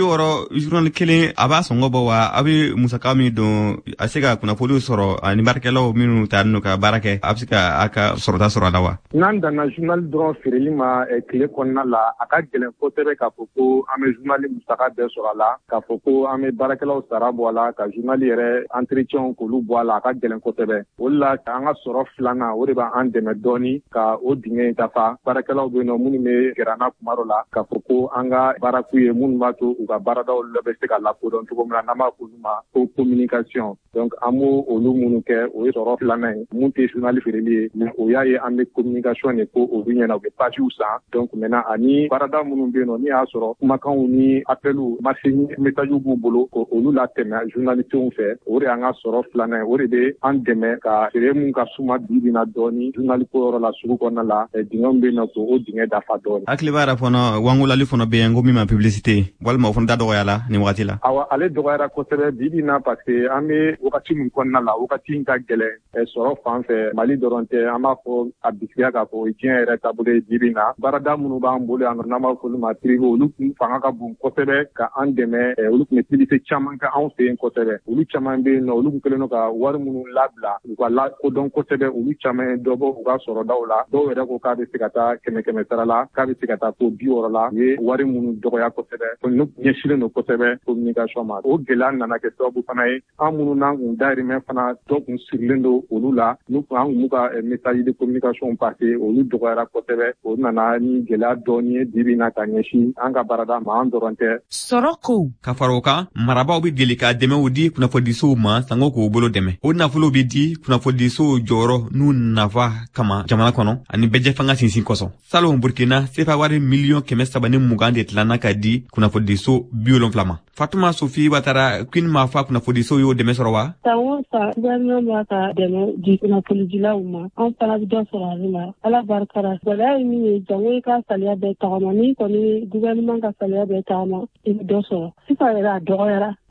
60 journal kelen a b'a sɔngɔ bɔ wa a bɛ musaka min don a se ka kunnafoliw sɔrɔ ani baarakɛlaw minnu taalen don ka baara kɛ a bɛ se ka a ka sɔrɔta sɔrɔ a la wa? N'an danna journal dɔrɔn feereli ma tile kɔnɔna la a ka gɛlɛn kosɛbɛ k'a fɔ ko an bɛ journal musaka bɛɛ sɔrɔ a la k'a fɔ ko an bɛ baarakɛlaw sara bɔ a la ka journal yɛrɛ entretien k'olu bɔ a la a ka gɛlɛn kosɛbɛ o de la an ka sɔrɔ filanan o de b'an dɛmɛ dɔɔni ka o dingɛ in dafa baarakɛlaw bɛ yen nɔ minnu bɛ gɛrɛ an na kuma dɔ la k'a fɔ ko an ka baaraku ye minnu b'a to u ka baaradaw bɛ se ka lakodɔn cogo min na n'an b'a fɔ olu ma ko communication donc an b'o olu minnu kɛ o ye sɔrɔ filanan ye mun tɛ journal feereli ye mais o y'a ye an bɛ communication de ko olu ɲɛna u bɛ pages san donc maintenant ani baarada minnu bɛ yen nɔ ni y'a sɔrɔ kumakanw ni appelw marché message b'u bolo ko olu latɛmɛ journalistes fɛ o de y'an ka sɔrɔ filanan ye o de bɛ an dɛmɛ ka feere mun ka suma bi na dɔɔni journal ko yɔrɔ la sugu kɔnɔna la dingɛw bɛ yen nɔ ko o dingɛ dafa dɔɔni. Hakili b'a la fana wangolali fana bɛ yen ko min ma publicité walima o fana da dɔgɔyala nin wagati la. Awɔ ale dɔgɔyara kosɛbɛ bi na parce que an bɛ wagati min kɔnɔna la wagati in ka gɛlɛn sɔrɔ fan fɛ Mali dɔrɔn tɛ an b'a fɔ a bisikiya k'a fɔ diɲɛ yɛrɛ taabolo ye bi na baarada minnu b'an bolo yan n'an b'a fɔ olu ma privé olu kun fanga ka bon kosɛbɛ ka an dɛmɛ olu tun bɛ publicité caman kɛ anw fɛ yen kosɛbɛ olu caman bɛ yen nɔ olu kun kɛlen don ka wari minnu labila u ka lakodɔn kosɛbɛ olu caman ye dɔ bɔ u ka sɔrɔdaw la dɔw yɛrɛ ko k'a bɛ se ka taa 100 sara la k'a bɛ se ka taa fo 60 la u ye wari minnu dɔgɔya kosɛbɛ n'u ɲɛsinnen don kosɛbɛ communication ma o gɛlɛya nana kɛ sababu fana ye an minnu n'an kun dayirimɛ fana dɔ kun sirilen don olu la n'u kun an kun b'u ka message de communication passer olu dɔgɔyara kosɛbɛ o nana ni gɛlɛya dɔɔni ye bi na ka ɲɛsin an ka baarada ma an dɔrɔn tɛ. Sɔrɔ ko ka fara o kan marabaw bɛ deli ka dɛmɛw di kunnafonidisow ma sango k'o bolo dɛmɛ o nafolo bɛ di kunnafonidisow jɔyɔrɔ n'u nafa kama jamana kɔnɔ ani bɛjɛ fanga sinsin kosɔn salon Burkina sefa wari miliyɔn 320 de tilanna ka di kunnafonidiso 70 ma. Fatuma Sophie Watara Queen Mafa kunnafonidiso y'o dɛmɛ sɔrɔ wa? Sango sa gouvernement b'a ka dɛmɛ di kunnafonidilaw ma an fana bɛ dɔ sɔrɔ ale la ala barika la gɛlɛya ye min ye jango i ka saliya bɛɛ tagama ni kɔni gouvernement ka saliya bɛɛ tagama i bɛ dɔ sɔrɔ sisan yɛrɛ a dɔgɔyara donc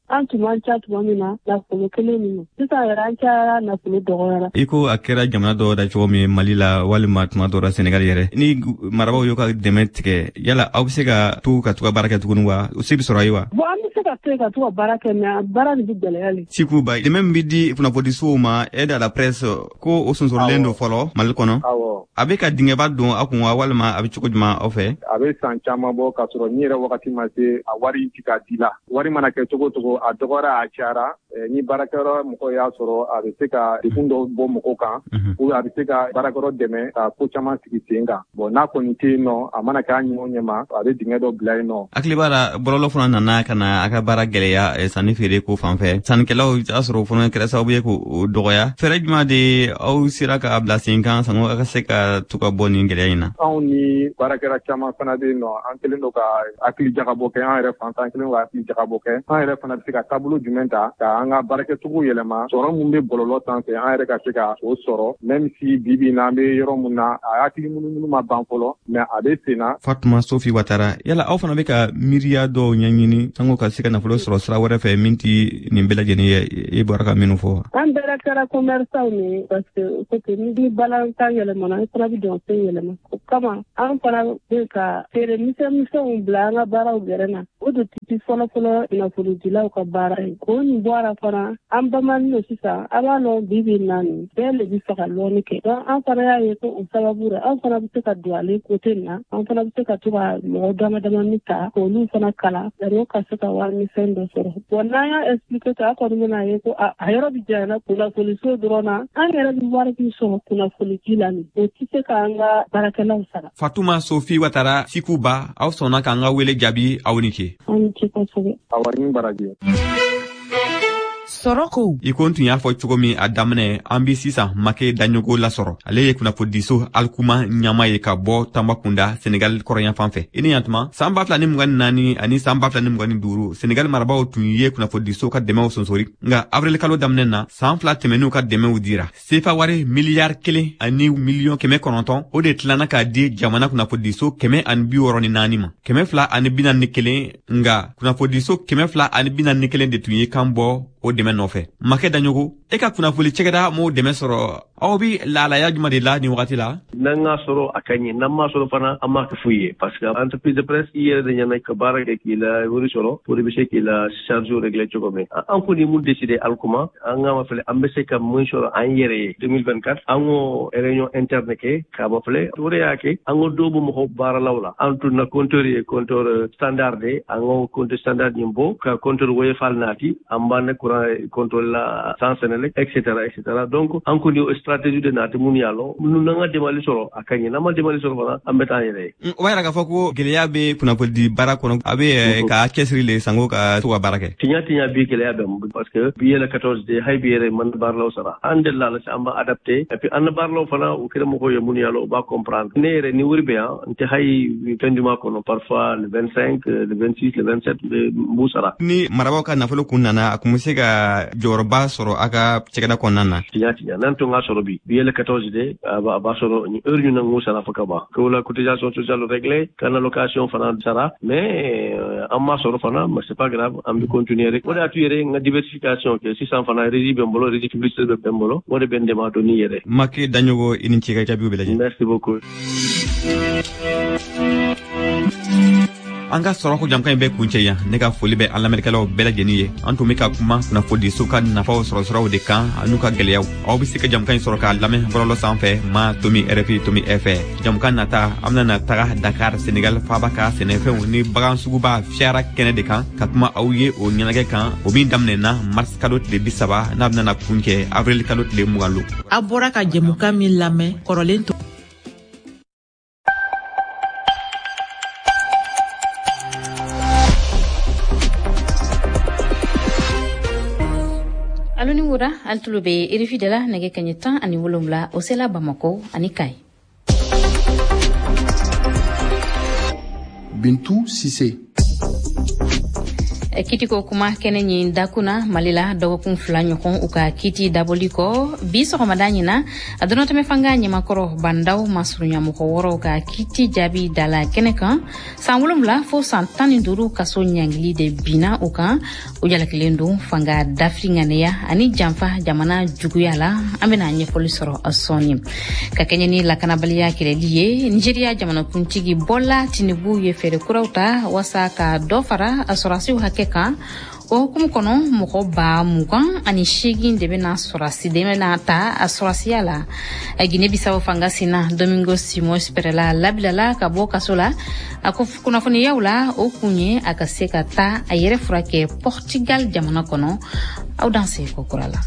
an tun man ca tuma min na nafolo kelen min sisan yɛrɛ an cayara nafolo dɔgɔyara. I ko a kɛra jamana dɔw da cogo min Mali la walima tuma dɔw la Senegal yɛrɛ ni marabaaw y'o ka dɛmɛ tigɛ yala aw bɛ se ka to ka baara kɛ tuguni wa o se bɛ sɔrɔ a ye wa? Bon an bɛ se ka to ka baara kɛ mais baara nin bɛ gɛlɛya le. Sikuba dɛmɛ min bɛ di kunnafonisow ma aide à la presse ko o sonsorilen don fɔlɔ Mali kɔnɔ. A bɛ ka dingɛba don a kun wa walima a bɛ cogo jumɛn aw fɛ? A bɛ san caman bɔ ka sɔrɔ ni yɛrɛ wagati ma se a wari ti ka di la. Wari mana kɛ cogo cogo a dɔgɔra a cayara ni baarakɛyɔrɔ mɔgɔ y'a sɔrɔ a bɛ se ka degun dɔ bɔ mɔgɔw kan ou a bɛ se ka baarakɛyɔrɔ dɛmɛ ka ko caman sigi sen kan. Bon n'a kɔni tɛ yen nɔ a mana k'a ɲɛ o ɲɛ ma a bɛ dingɛ dɔ bila yen nɔ. Hakili b'a la bɔlɔlɔ fana nana ka na a ka baara gɛlɛya sanni feere ko fan fɛ sannikɛlaw y'a sɔrɔ o fana kɛra sababu ye k'o dɔgɔya. Fɛɛrɛ jumɛn de aw sera ka bila sen kan sani a ka se ka to ka bɔ nin gɛlɛya in na? Anw ni baarakɛla caman fana bɛ yen nɔ an kɛlen don ka hakili jagabɔ kɛ an yɛrɛ fan fɛ an kɛlen don ka hakili jagabɔ kɛ an yɛrɛ fana bɛ se ka taabolo jumɛn ta ka an ka baarakɛcogo yɛlɛma sɔrɔ mun bɛ bɔlɔlɔ sanfɛ an yɛrɛ ka se ka o sɔrɔ même si bi in na an bɛ yɔrɔ mun na a hakili munumunu ma ban fɔlɔ mais a bɛ sen na. Fatuma Sofi Watara yala aw fana bɛ ka miiriya dɔw ɲɛɲini sango ka se ka nafolo sɔrɔ sira wɛrɛ fɛ min tɛ nin bɛɛ lajɛlen ye i bɔra ka minnu fɔ. An bɛɛ kɛra commerçant ni parce que ni balantan yɛlɛmana an fana bɛ dɔn fɛn yɛlɛma o kama an fana bɛ ka feere misɛnmisɛnw bila an ka baaraw gɛrɛ na o de tɛ fɔlɔfɔlɔ nafolojilaw ka baara ye ko nin bɔra fana an bamanin don sisan a b'a lɔn bi na nin bɛɛ de bɛ fɛ ka lɔnni kɛ donc an fana y'a ye ko o sababu la an fana bɛ se ka don ale côté nin na an fana bɛ se ka to ka mɔgɔ damadamani ta k'olu fana kalan yanni o ka se ka wari misɛn dɔ sɔrɔ bon n'an y'a expliqué ta a kɔni bɛna ye ko a yɔrɔ bɛ janyana kunnafoniso dɔrɔn na an yɛrɛ bɛ wari min sɔrɔ kunnafoniji la nin o tɛ se k'an ka baarakɛlaw sara. Fatuma Sofi Watara Sikuba aw sɔnna k'an ka wele jaabi aw ni ce. Aw ni ce kosɛbɛ. Awa ni baraji. Soroko i ko tun y'a fɔ cogo min a daminɛ an bi sisan Make Daɲogo lasɔrɔ ale ye kunnafonidiso Alkuma ɲama ye ka bɔ Tambakunda Senegal kɔrɔyan fan fɛ i ni yantuma san 2024 ani san 2025 Senegal marabaaw tun ye kunnafonidiso ka dɛmɛw sonsori nka avril kalo daminɛ na san 2 tɛmɛn'u ka dɛmɛw dira sefa wari miliyari 1 ani miliyɔn 900 o de tilana k'a di jamana kunnafonidiso 164 ma 241 nga kunnafonidiso 241 de tun ye kan bɔ o dɛmɛ nɔfɛ Make Daɲogo e ka kunnafoni cɛkɛda m'o dɛmɛ sɔrɔ aw bi laalaya juma de la ni wagati la n'an ka sɔrɔ a ka ɲɛ n'an ma sɔrɔ fana an m'a kɛ foyi ye parce que entreprise de presse i yɛrɛ de ɲɛna ka baara kɛ k'i la wari sɔrɔ pour de bɛ se k'i la charge régler cogo min an kɔni mun décidé Alkuma an ka ma filɛ an bɛ se ka mun sɔrɔ an yɛrɛ ye 2024 an ko réunion interne kɛ k'a ma filɛ o de y'a kɛ an ko dɔw bɛ mɔgɔw baaralaw la an tun na compteur ye compteur standard de an ko compteur standard nin bɔ ka compteur woyofal naati an b'a ne courant contrôle la sans Senelec etc donc an kɔni stratégie de naati mun y'a lɔ nun n'an ka demali sɔrɔ a ka ɲɛ n'an ma demali sɔrɔ fana an bɛ taa an yɛrɛ ye. O b'a yira k'a fɔ ko gɛlɛya bɛ kunnafonidi baara kɔnɔ a bɛ ka cɛsiri le sango ka to ka baara kɛ. Tiɲa bi gɛlɛya bɛ mun parce que bi yɛlɛ 14 de hay bi yɛrɛ man baaralaw sara an de la an b'a adapté et puis an baaralaw fana u kɛra mɔgɔw ye mun y'a lɔ u b'a comprendre ne yɛrɛ ni wari bɛ yan n tɛ hay fin du mois kɔnɔ parfois le 25 le 26 le 27 n b'u sara. Ni marabaaw ka nafolo kun nana a kun bɛ se ka jɔyɔrɔba sɔrɔ a ka cɛkɛda kɔnɔna na. Tiɲa n'an tun ka sɔrɔ bi yɛlɛ 14 de a b'a sɔrɔ ni heure ɲuman ŋun sara fo ka ban ko la cotisation sociale réglée kana location fana sara mais an m'a sɔrɔ fana mais c'est pas grave an bɛ continuer rek o de y'a to yɛrɛ n ka diversification kɛ sisan fana régie bɛ n bolo régie publicitaire bɛ n bolo o de bɛ n dɛmɛ a dɔnni yɛrɛ. Make Daɲogo i ni ce ka jaabiw bɛɛ lajɛlen. Merci beaucoup. An ka sɔrɔ ko jamkan in bɛ kuncɛ yan ne ka foli bɛ an lamɛnnikɛlaw bɛɛ lajɛlen ye an tun bɛ ka kuma kunnafonidiso ka nafaw sɔrɔ siraw de kan an'u ka gɛlɛyaw aw bɛ se ka jamkan in sɔrɔ k'a lamɛn bɔlɔlɔ sanfɛ ma tomi RFI tomi fr jamkan nata an bɛna taga Dakar Senegal faaba ka sɛnɛfɛnw ni bagan suguba fiyara kɛnɛ de kan ka kuma aw ye o ɲɛnajɛ kan o min daminɛna mars kalo tile 30 n'a bɛna kuncɛ avril kalo tile 20 a bɔra ka jɛmukan min lamɛn kɔrɔlen to aloni wura altulo be RFI de la nege kanye 10 ani 7 o sela Bamako ani Kay. Bintou Sissé. kitiko kuma kene nyi dakuna malila dogokun fula ɲɔgɔn u ka kiti daboli kɔ bi sɔgɔmada ɲina a donatɛmɛ fanga ɲɛmakɔrɔ bandaw masuruɲamɔgɔ wɔrɔw ka kiti jaabi dala kɛnɛ kan san 7 fo san 15 kaso ɲangili de bina u kan u jalakilen don fanga dafiri ŋaneya ani janfa jamana juguya la an bena ɲɛfɔli sɔrɔ sɔɔni ka kɛɲɛ ni lakanabaliya kɛlɛli ye nigeriya jamanakuntigi bɔla tinibu ye fɛɛrɛ kuraw ta wasa ka dɔ fara a sɔrɔsiw hakɛ kan o hukumu kɔnɔ mɔgɔ 28 de bena sɔrɔsi de bena ta a sɔrɔsiya la Guinée Bissau fanga sina Domingo Simões Pereira labilala ka bɔ kaso la a ko kunnafoniyaw la o kun ye a ka se ka taa a yɛrɛ furakɛ Portugal jamana kɔnɔ aw danse ko kura la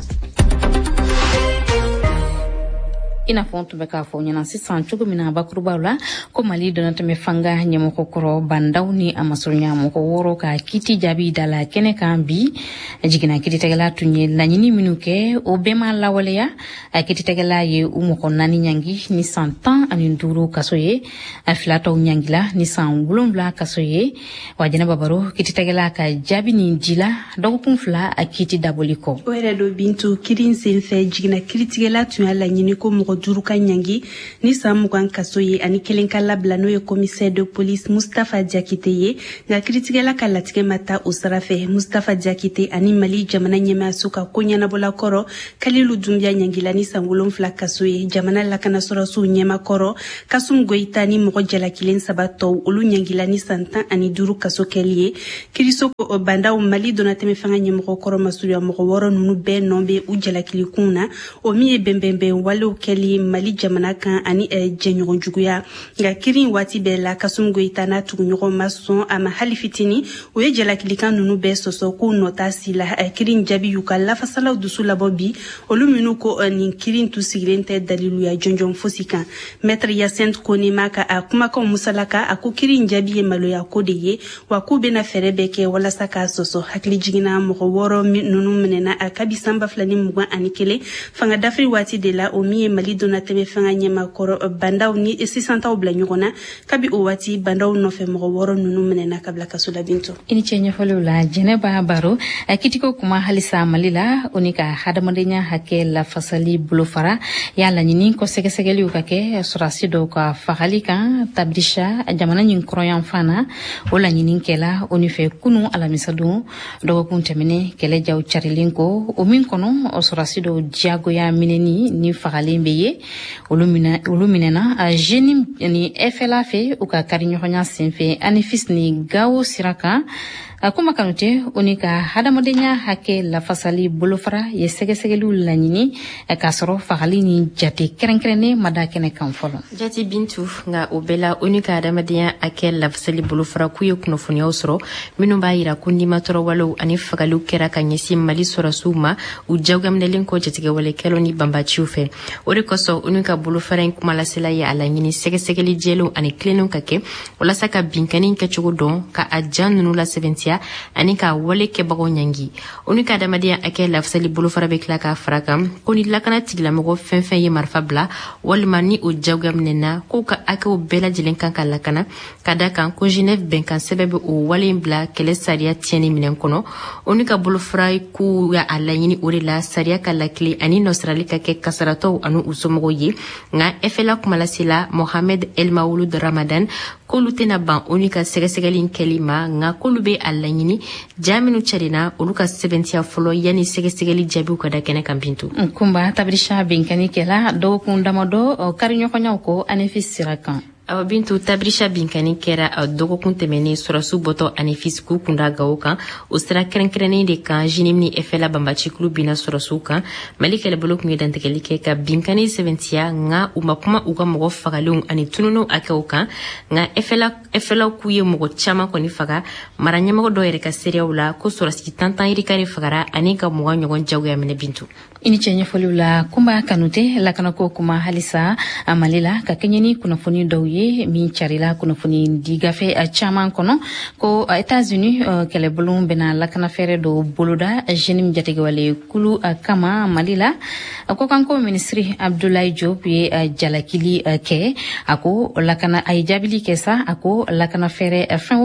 ina fɔ tun bɛ k'a fɔ ɲɛna sisan cogo min na bakurubaw la ko Mali donatɛmɛ fanga ɲɛmɔgɔkɔrɔ bandaw ni a masuruɲamɔgɔ 6 ka kiti jaabi dala kɛnɛ kan bi jigina kiiritigɛla tun ye laɲini minnu kɛ o bɛɛ ma lawaleya a kiiritigɛla ye u mɔgɔ 4 ɲangi ni san 15 kaso ye a 2 tɔw ɲangila ni san 7 kaso ye wa Jɛnɛba Baro kiiritigɛla ka jaabi nin dila dɔgɔkun 2 a kiti daboli kɔ o yɛrɛ do Bintu kiiri senfɛ jigina kiiritigɛla tun y'a laɲini ko mɔgɔ 5 ka ɲangi ni san 20 kaso ye ani 1 ka labila n'o ye commissaire de police Mustafa Diakite ye nka kiiritigɛla ka latigɛ ma taa o sira fɛ Mustafa Diakite ani Mali jamana ɲɛmaayaso ka ko ɲɛnabɔla kɔrɔ Kalilu Dunbiya ɲangila ni san 7 kaso ye jamana lakanasɔrɔsiw ɲɛmakɔrɔ Kasum Goyita ni mɔgɔ jalakilen 3 tɔw olu ɲangila ni san 15 kaso kɛli ye kiiriso ko bandaw Mali donatɛmɛ fanga ɲɛmɔgɔkɔrɔ masuruya mɔgɔ 6 ninnu bɛɛ nɔ bɛ u jalakilikun na o min ye bɛnbɛnbɛn walew kɛli Mali jamana kan ani jɛɲɔgɔn juguya nka kirin waati bɛɛ la Kasum Goyita n'a tuguɲɔgɔn ma sɔn a ma hali fitini o ye jalakilikan ninnu bɛɛ sɔsɔ k'u nɔta si la kirin jaabi y'u ka lafasalaw dusu labɔ bi olu minnu ko nin kirin tu sigilen tɛ daliluya jɔnjɔn fosi kan Maître Yacinthe Konema ka a kumakanw musalaka a ko kirin jaabi ye maloya ko de ye wa k'u bɛna fɛɛrɛ bɛɛ kɛ walasa k'a sɔsɔ hakili jiginna mɔgɔ 6 ninnu minɛna a kabi sanba 2021 fanga dafiri waati de la o min ye Mali donatɛmɛ fanga ɲɛmakɔrɔ bandaw ni sisantaw bila ɲɔgɔn na kabi o waati bandaw nɔfɛ mɔgɔ 6 ninnu minɛna ka bila kaso la Bintu ini cɛ ɲɛfɔliw la Jɛnɛba Baro a kitiko kuma halisa Mali la o ni ka hadamadenya hakɛ lafasali bolofara y'a laɲini kɔ sɛgɛsɛgɛliw ka kɛ sɔrɔsi dɔw ka fagali kan Tabrisha jamana ɲin kɔrɔyan fana o laɲini kɛla o ni fɛ kunu alamisa don dɔgɔkun tɛmɛnen kɛlɛjaw carilen ko o min kɔnɔ o sɔrɔsi dɔw diyagoya minɛni ni fagalen bɛ ye olu minɛna a jeune ni FLA fɛ u ka kariɲɔgɔnya senfɛ Anifis ni Gawo sira kan a kuma kanute o ni ka hadamadenya hakɛ lafasali bolofara ye sɛgɛsɛgɛliw laɲini k'a sɔrɔ fagali ni jate kɛrɛnkɛrɛnnen ma da kɛnɛ kan fɔlɔ jati Bintu nka o bɛɛ la o ni ka hadamadenya hakɛ lafasali bolofara k'u ye kunnafoniyaw sɔrɔ minnu b'a yira ko nimatɔrɔwalew ani fagaliw kɛra ka ɲɛsin Mali sɔrɔsiw ma u jagoyaminɛlen kɔ jatigɛwalekɛlaw ni banbaciw fɛ o de kosɔn o ni ka bolofara in kumalasela ye a laɲini sɛgɛsɛgɛli jɛlenw ani tilennenw ka kɛ walasa ka binkani kɛcogo dɔn ka a jan ninnu lasɛbɛntiya ani ka wale kɛbagaw ɲangi o ni ka adamadenya hakɛ lafasali bolofara bɛ tila k'a fara kan ko ni lakana tigilamɔgɔ fɛn fɛn ye marifa bila walima ni o jagoya minɛna k'u ka hakɛw bɛɛ lajɛlen kan ka lakana ka da kan ko Genève bɛnkan sɛbɛn bɛ o wale in bila kɛlɛ sariya tiɲɛni minɛn kɔnɔ o ni ka bolofara k'u y'a laɲini o de la sariya ka lakile ani nɔsirali ka kɛ kasaratɔw ani u somɔgɔw ye nka FLA kumalasela Mohamed El Maouloud Ramadan k'olu tɛna ban o ni ka sɛgɛsɛgɛli kɛli ma nka k'olu bɛ a laɲini jaa minnu cɛrinna olu ka sɛbɛntiya fɔlɔ yanni sɛgɛsɛgɛli jaabiw ka da kɛnɛ kan Bintu kunba Tabrisha binkani kɛla dɔgɔkun damadɔ kariɲɔgɔnyaw ko Anifis sira kan awa Bintu Tabrisha binkani kɛra a dɔgɔkun tɛmɛnen sɔrɔsiw bɔtɔ Anifis k'u kunda Gawo kan o sira kɛrɛnkɛrɛnnen de kan Jinim ni FLA banbacikulu binna sɔrɔsiw kan Mali kɛlɛbolo tun ye dantigɛli kɛ ka binkani sɛbɛntiya nka u ma kuma u ka mɔgɔ fagalenw ani tununw hakɛw kan nka FLA k'u ye mɔgɔ caman kɔni faga mara ɲɛmɔgɔ dɔw yɛrɛ ka seerew la ko sɔrɔsi tantan yirikari fagara ani ka mɔgɔ ɲɔgɔn jagoya minɛ Bintu ini cɛ ɲɛfɔliw la kunba kanute lakanako kuma halisa a Mali la ka kɛɲɛ ni kunnafoni dɔw ye min carila kunnafoni di gafe caman kɔnɔ ko États-Unis kɛlɛbolo bɛna lakanafɛɛrɛ dɔ boloda jeune jatigɛwale kulu kama Mali la a ko kan ko ministre Abdoulaye Diop ye jalakili kɛ a ko lakana a ye jaabili kɛ sa a ko lakanafɛɛrɛ fɛn o fɛn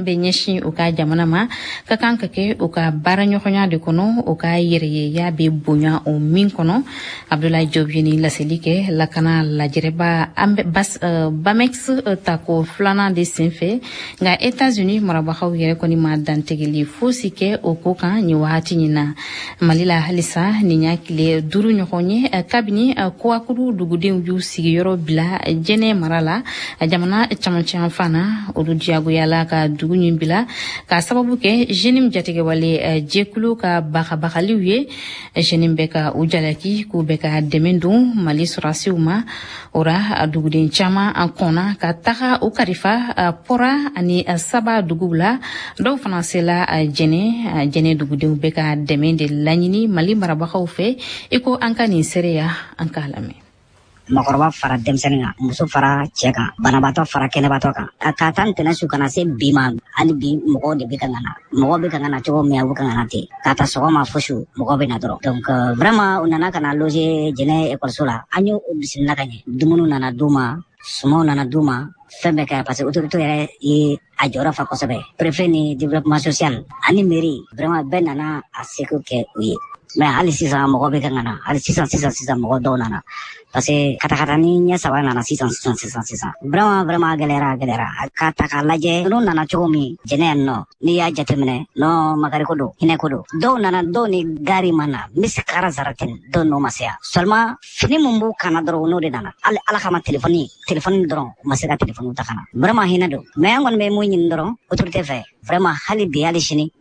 be ɲɛsin u ka jamana ma ka kan ka kɛ u ka baaraɲɔgɔnya de kɔnɔ u ka yɛrɛyeya be bonya o min kɔnɔ Abdoulaye Diop ye ni laseli kɛ lakana lajɛrɛba Bamex tako filanan de senfɛ nka États-Unis marabagaw yɛrɛ kɔni ma dantigɛli fosi kɛ o ko kan ni wagati ɲin na Mali la halisa nin y'a tile 5 ɲɔgɔn ye kabini Kouakourou dugudenw y'u sigiyɔrɔ bila Jɛnɛ mara la jamana camancɛ fana olu diyagoyala ka dugu ɲin bila ka sababu kɛ jeune jatigɛwale jɛkulu ka bagabagaliw ye jeune bɛ ka u jalaki k'u bɛ ka dɛmɛ don Mali sɔrɔsiw ma ora duguden caman kɔnna ka taga u karifa Pora ani Saba duguw la dɔw fana sela Jɛnɛ dugudenw bɛ ka dɛmɛ de laɲini Mali marabagaw fɛ iko an ka nin sereya an ka lamɛn Makɔrɔba fara denmisɛnnin kan muso fara cɛ kan banabaatɔ fara kɛnɛbaatɔ kan a ka taa ntɛnɛn su kana se bi ma hali bi mɔgɔw de bɛ ka ŋana mɔgɔw bɛ ka ŋana cogo min a bɛ ka ŋana ten k'a ta sɔgɔma fo su mɔgɔw bɛ na dɔrɔn donc vraiment u nana ka na loger Jɛnɛ école la an y'o bisimila ka ɲɛ dumuni nana d'u ma sumaw nana d'u ma fɛn bɛɛ kɛ parce que autorité yɛrɛ ye a jɔyɔrɔ fa kosɛbɛ préfet ni développement social ani mairie vraiment bɛɛ nana a seko kɛ u ye mais hali sisan mɔgɔ bɛ ka ŋana hali sisan mɔgɔ dɔw nana parce que katakata ni ɲɛ saba nana sisan vraiment gɛlɛyara ka ta k'a lajɛ n'u nana cogo min Jɛnɛ yan nɔ n'i y'a jateminɛ non makari ko don hinɛ ko don dɔw nana dɔw ni gari ma na misikara zaratin dɔw n'o ma se yan seulement fini mun b'u kana dɔrɔn n'o de nana hali ala kama téléphone dɔrɔn u ma se ka téléphone ta kana vraiment hinɛ don mais an kɔni bɛ mun ɲini dɔrɔn autorité fɛ vraiment hali bi hali sini